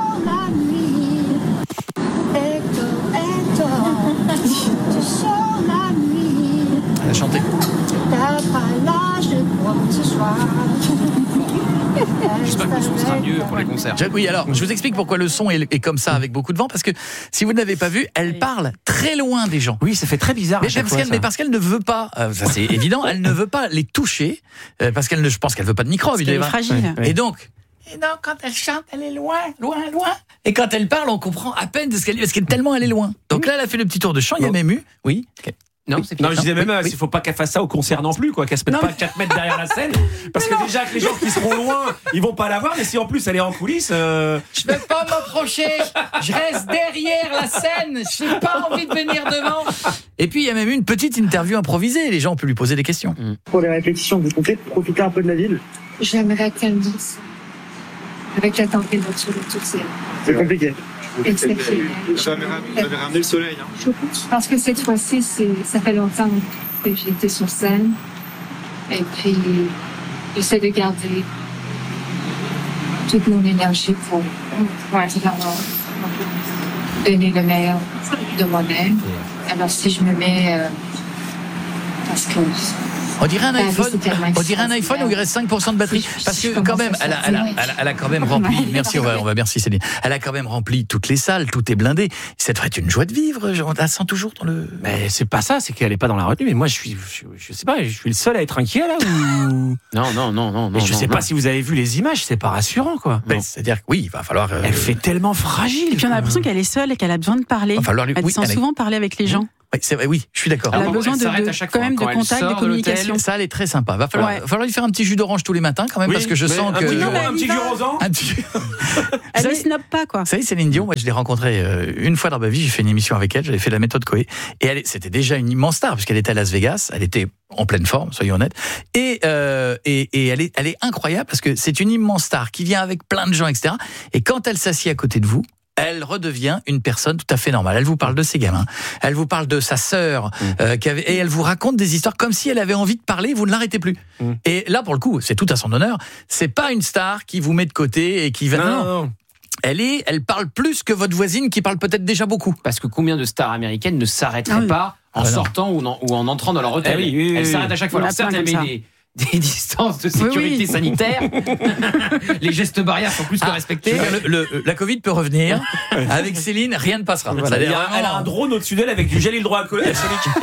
Elle a chanté. J'espère que le son sera mieux pour les concerts. Oui, alors, je vous explique pourquoi le son est comme ça, avec beaucoup de vent, parce que si vous ne l'avez pas vu, elle parle très loin des gens. Oui, ça fait très bizarre. Mais parce qu'elle ne veut pas, ça c'est évident, elle ne veut pas les toucher, parce je pense qu'elle ne veut pas de microbe. Parce qu'elle est fragile. Et donc, quand elle chante, elle est loin. Et quand elle parle, on comprend à peine ce qu'elle dit, parce qu'elle tellement elle est loin. Donc là, elle a fait le petit tour de chant, il y a même eu. Oui. Okay. Non, je disais même, il faut pas qu'elle fasse ça au concert non plus, quoi, qu'elle se mette pas 4 mètres derrière la scène, parce que déjà que les gens qui seront loin, ils vont pas la voir, mais si en plus elle est en coulisses. Je vais pas m'approcher, je reste derrière la scène, j'ai pas envie de venir devant. Et puis il y a même eu une petite interview improvisée, les gens ont pu lui poser des questions. Pour les répétitions, vous comptez profiter un peu de la ville? J'aimerais qu'elle dise, avec la température de toutes ces. C'est compliqué. Vous avez ramené le soleil. Parce que cette fois-ci, ça fait longtemps que j'ai été sur scène. Et puis, j'essaie de garder toute mon énergie pour donner le meilleur de moi-même. Alors, si je me mets... parce que On dirait un iPhone où il reste 5% de batterie. Parce que quand même, elle a quand même rempli. Merci, merci Céline. Elle a quand même rempli toutes les salles, tout est blindé. Ça devrait être une joie de vivre. On la sent toujours dans le. Mais c'est pas ça, c'est qu'elle est pas dans la retenue. Mais moi, je sais pas, je suis le seul à être inquiet là ou. Non. Et je sais pas si vous avez vu les images, c'est pas rassurant quoi. C'est-à-dire que oui, il va falloir. Elle fait tellement fragile. Et puis on a l'impression qu'elle est seule et qu'elle a besoin de parler. Elle sent souvent parler avec les gens. Oui, c'est vrai, oui, je suis d'accord. Elle a besoin de contact, de communication. Ça, elle est très sympa. Va falloir lui faire un petit jus d'orange tous les matins quand même, parce que je sens que. Un petit gurosan. Elle ne snob pas, quoi. Vous savez, Céline Dion, moi, je l'ai rencontrée une fois dans ma vie. J'ai fait une émission avec elle. J'avais fait la méthode Coé. Et c'était déjà une immense star, puisqu'elle était à Las Vegas. Elle était en pleine forme, soyons honnêtes. Et elle est incroyable, parce que c'est une immense star qui vient avec plein de gens, etc. Et quand elle s'assied à côté de vous, elle redevient une personne tout à fait normale. Elle vous parle de ses gamins, elle vous parle de sa sœur, et elle vous raconte des histoires comme si elle avait envie de parler, vous ne l'arrêtez plus. Et là, pour le coup, c'est tout à son honneur. C'est pas une star qui vous met de côté et qui va... Non. Elle parle plus que votre voisine qui parle peut-être déjà beaucoup. Parce que combien de stars américaines ne s'arrêteraient pas en sortant ou en entrant dans leur hôtel. Elle s'arrête à chaque fois. Alors certes, elle met des distances de sécurité sanitaire. Les gestes barrières sont plus que respectés. La Covid peut revenir. Avec Céline, rien ne passera. Elle a un drone au-dessus d'elle avec du gel hydroalcoolique.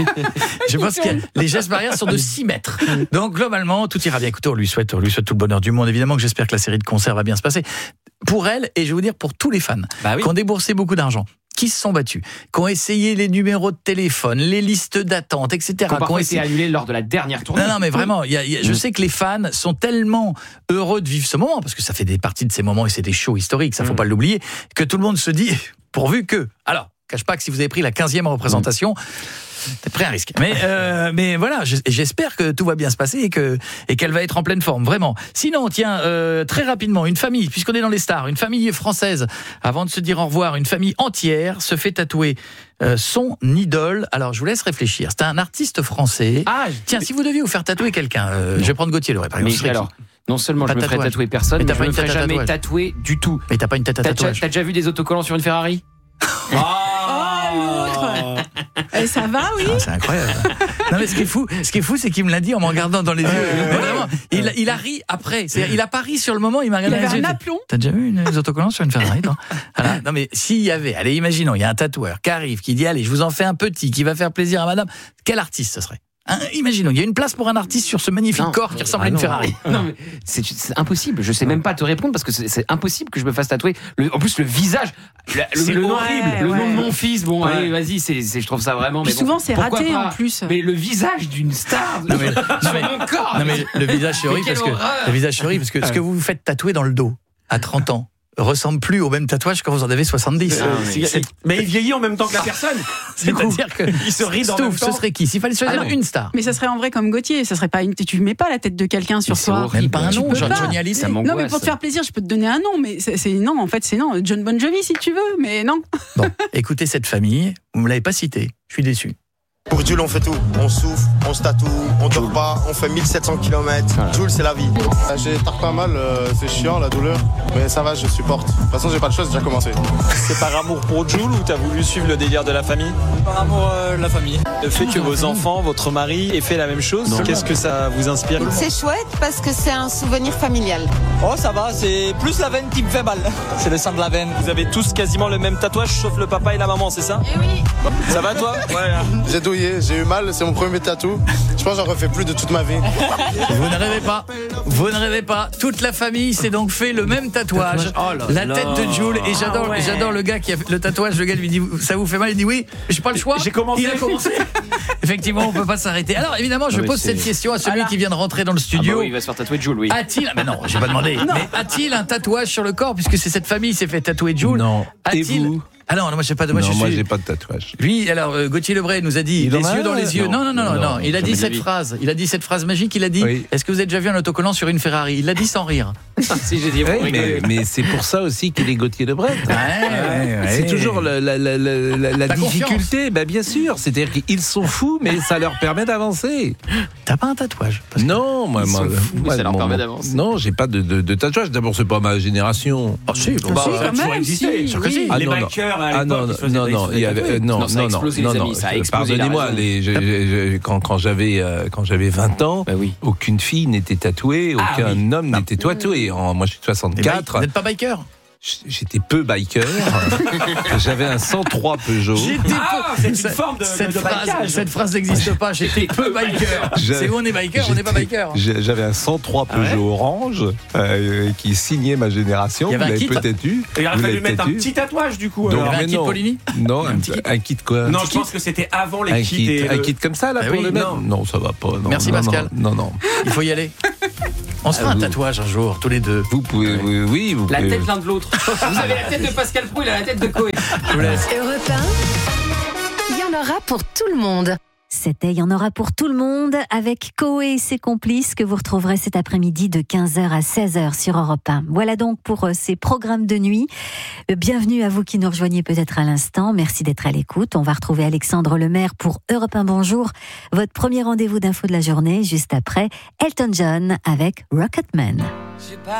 Je pense que les gestes barrières sont de 6 mètres. Donc globalement, tout ira bien. Écoutez, on lui souhaite tout le bonheur du monde. Évidemment que j'espère que la série de concerts va bien se passer. Pour elle, et je vais vous dire pour tous les fans qui ont déboursé beaucoup d'argent, qui se sont battus, qui ont essayé les numéros de téléphone, les listes d'attente, etc. Qui ont parfois été annulés lors de la dernière tournée. Non, mais vraiment, je sais que les fans sont tellement heureux de vivre ce moment, parce que ça fait des parties de ces moments et c'est des shows historiques, ça faut pas l'oublier, que tout le monde se dit, pourvu que... Alors, cache pas que si vous avez pris la 15e représentation... T'es pris un risque. Mais voilà, j'espère que tout va bien se passer et qu'elle va être en pleine forme, vraiment. Sinon, tiens, très rapidement, une famille, puisqu'on est dans les stars, une famille française, avant de se dire au revoir, une famille entière se fait tatouer son idole. Alors, je vous laisse réfléchir. C'est un artiste français. Tiens, si vous deviez vous faire tatouer quelqu'un, je vais prendre Gauthier Lebret, par exemple. Mais alors, non seulement je me ferais tatouer personne, mais je me ferais jamais tatouer du tout. Mais t'as pas une tête à tatouage. T'as déjà vu des autocollants sur une Ferrari? Ça va, oui. C'est incroyable. Non, mais ce qui est fou, c'est qu'il me l'a dit en me regardant dans les yeux. Vraiment, il a ri après. C'est-à-dire, il a pas ri sur le moment, il m'a regardé dans les yeux. Un aplomb. T'as déjà vu des autocollants sur une Ferrari, non? Voilà. Non, mais s'il y avait, allez, imaginons, il y a un tatoueur qui arrive, qui dit, allez, je vous en fais un petit, qui va faire plaisir à madame. Quel artiste ce serait? Imaginons, il y a une place pour un artiste sur ce magnifique corps qui ressemble à une Ferrari. Non, mais c'est impossible. Je sais même pas te répondre parce que c'est impossible que je me fasse tatouer. En plus, le visage, le nom de mon fils. Bon, allez, vas-y, je trouve ça vraiment. Mais souvent, bon, c'est raté en plus. Mais le visage d'une star sur mon corps. Non, mais le visage c'est horrible parce que ce que vous vous faites tatouer dans le dos à 30 ans ressemble plus au même tatouage quand vous en avez 70. Mais il vieillit en même temps que la personne. C'est-à-dire qu'il se rit dans le même temps. Ce serait qui? S'il fallait choisir une star. Mais ça serait en vrai comme Gauthier. Ça serait pas tu mets pas la tête de quelqu'un sur soi. Même pas un nom. Johnny Hallyday. Non, mais pour te faire plaisir, je peux te donner un nom. Mais non, en fait, c'est non. John Bon Jovi si tu veux, mais non. Bon, écoutez cette famille. Vous me l'avez pas cité. Je suis déçu. Pour Jules, on fait tout. On souffle, on se tatoue, on dort pas, on fait 1700 km. Jules, c'est la vie. J'ai tard pas mal, c'est chiant la douleur, mais ça va, je supporte. De toute façon, j'ai pas de choix, j'ai déjà commencé. C'est par amour pour Jules ou t'as voulu suivre le délire de la famille? Par amour de la famille. Le fait que vos enfants, votre mari aient fait la même chose, qu'est-ce que ça vous inspire? C'est chouette parce que c'est un souvenir familial. Oh, ça va, c'est plus la veine qui me fait mal. C'est le sang de la veine. Vous avez tous quasiment le même tatouage, sauf le papa et la maman, c'est ça? Eh oui. Ça va toi? Ouais. J'ai douillé, j'ai eu mal, c'est mon premier tatou. Je pense que j'en refais plus de toute ma vie. Vous ne rêvez pas. Toute la famille s'est donc fait le même tatouage. La tête de Jules. Et j'adore le gars qui a fait le tatouage. Le gars lui dit, ça vous fait mal? Il dit oui, j'ai pas le choix. Il a commencé. Effectivement, on peut pas s'arrêter. Alors évidemment, je pose cette question à celui qui vient de rentrer dans le studio. Il va se faire tatouer Jules, oui. A-t-il, mais non, j'ai pas demandé. Mais a-t-il un tatouage sur le corps, puisque c'est cette famille qui s'est fait tatouer Jules? Non. A-t-il? Ah non, moi j'ai pas de moi j'ai pas de tatouage. Lui, alors Gauthier Lebret nous a dit les yeux dans les yeux. Non, il a dit cette phrase. Il a dit cette phrase magique, il a dit est-ce que vous avez déjà vu un autocollant sur une Ferrari? Il l'a dit sans rire. Si j'ai dit mais c'est pour ça aussi qu'il est Gauthier Lebret. C'est toujours la difficulté, bien sûr, c'est-à-dire qu'ils sont fous mais ça leur permet d'avancer. T'as pas un tatouage? Non, moi ça leur permet d'avancer. Non, j'ai pas de tatouage. D'abord, c'est pas ma génération. Ah si, ça a toujours existé. Ah, les non, bikers, bikers à l'époque. Non, il y avait ça a explosé, les amis, ça a explosé. Pardonnez-moi, quand j'avais 20 ans, aucune fille n'était tatouée, aucun homme n'était tatoué. Moi, je suis de 64. Vous n'êtes pas biker? J'étais peu biker. J'avais un 103 Peugeot. C'est une forme de cette phrase n'existe pas. J'étais peu biker. C'est où on est biker, on n'est pas biker. J'avais un 103 Peugeot orange qui signait ma génération. Vous l'avez peut-être eu. Et il aurait fallu mettre un petit tatouage du coup. Donc, un kit Polini? Non, un kit quoi? Non, je pense que c'était avant les kits. Un kit comme ça là pour le mettre? Non, ça va pas. Merci Pascal. Non. Il faut y aller. On se fera un tatouage un jour, tous les deux. Vous pouvez, oui, vous pouvez. La tête l'un de l'autre. Vous avez la tête de Pascal Praud, il a la tête de Coé. Je vous laisse. Europe 1, il y en aura pour tout le monde. C'était Il y en aura pour tout le monde avec Coé et ses complices que vous retrouverez cet après-midi de 15h à 16h sur Europe 1. Voilà donc pour ces programmes de nuit. Bienvenue à vous qui nous rejoignez peut-être à l'instant. Merci d'être à l'écoute. On va retrouver Alexandre Lemaire pour Europe 1 Bonjour. Votre premier rendez-vous d'info de la journée juste après Elton John avec Rocketman.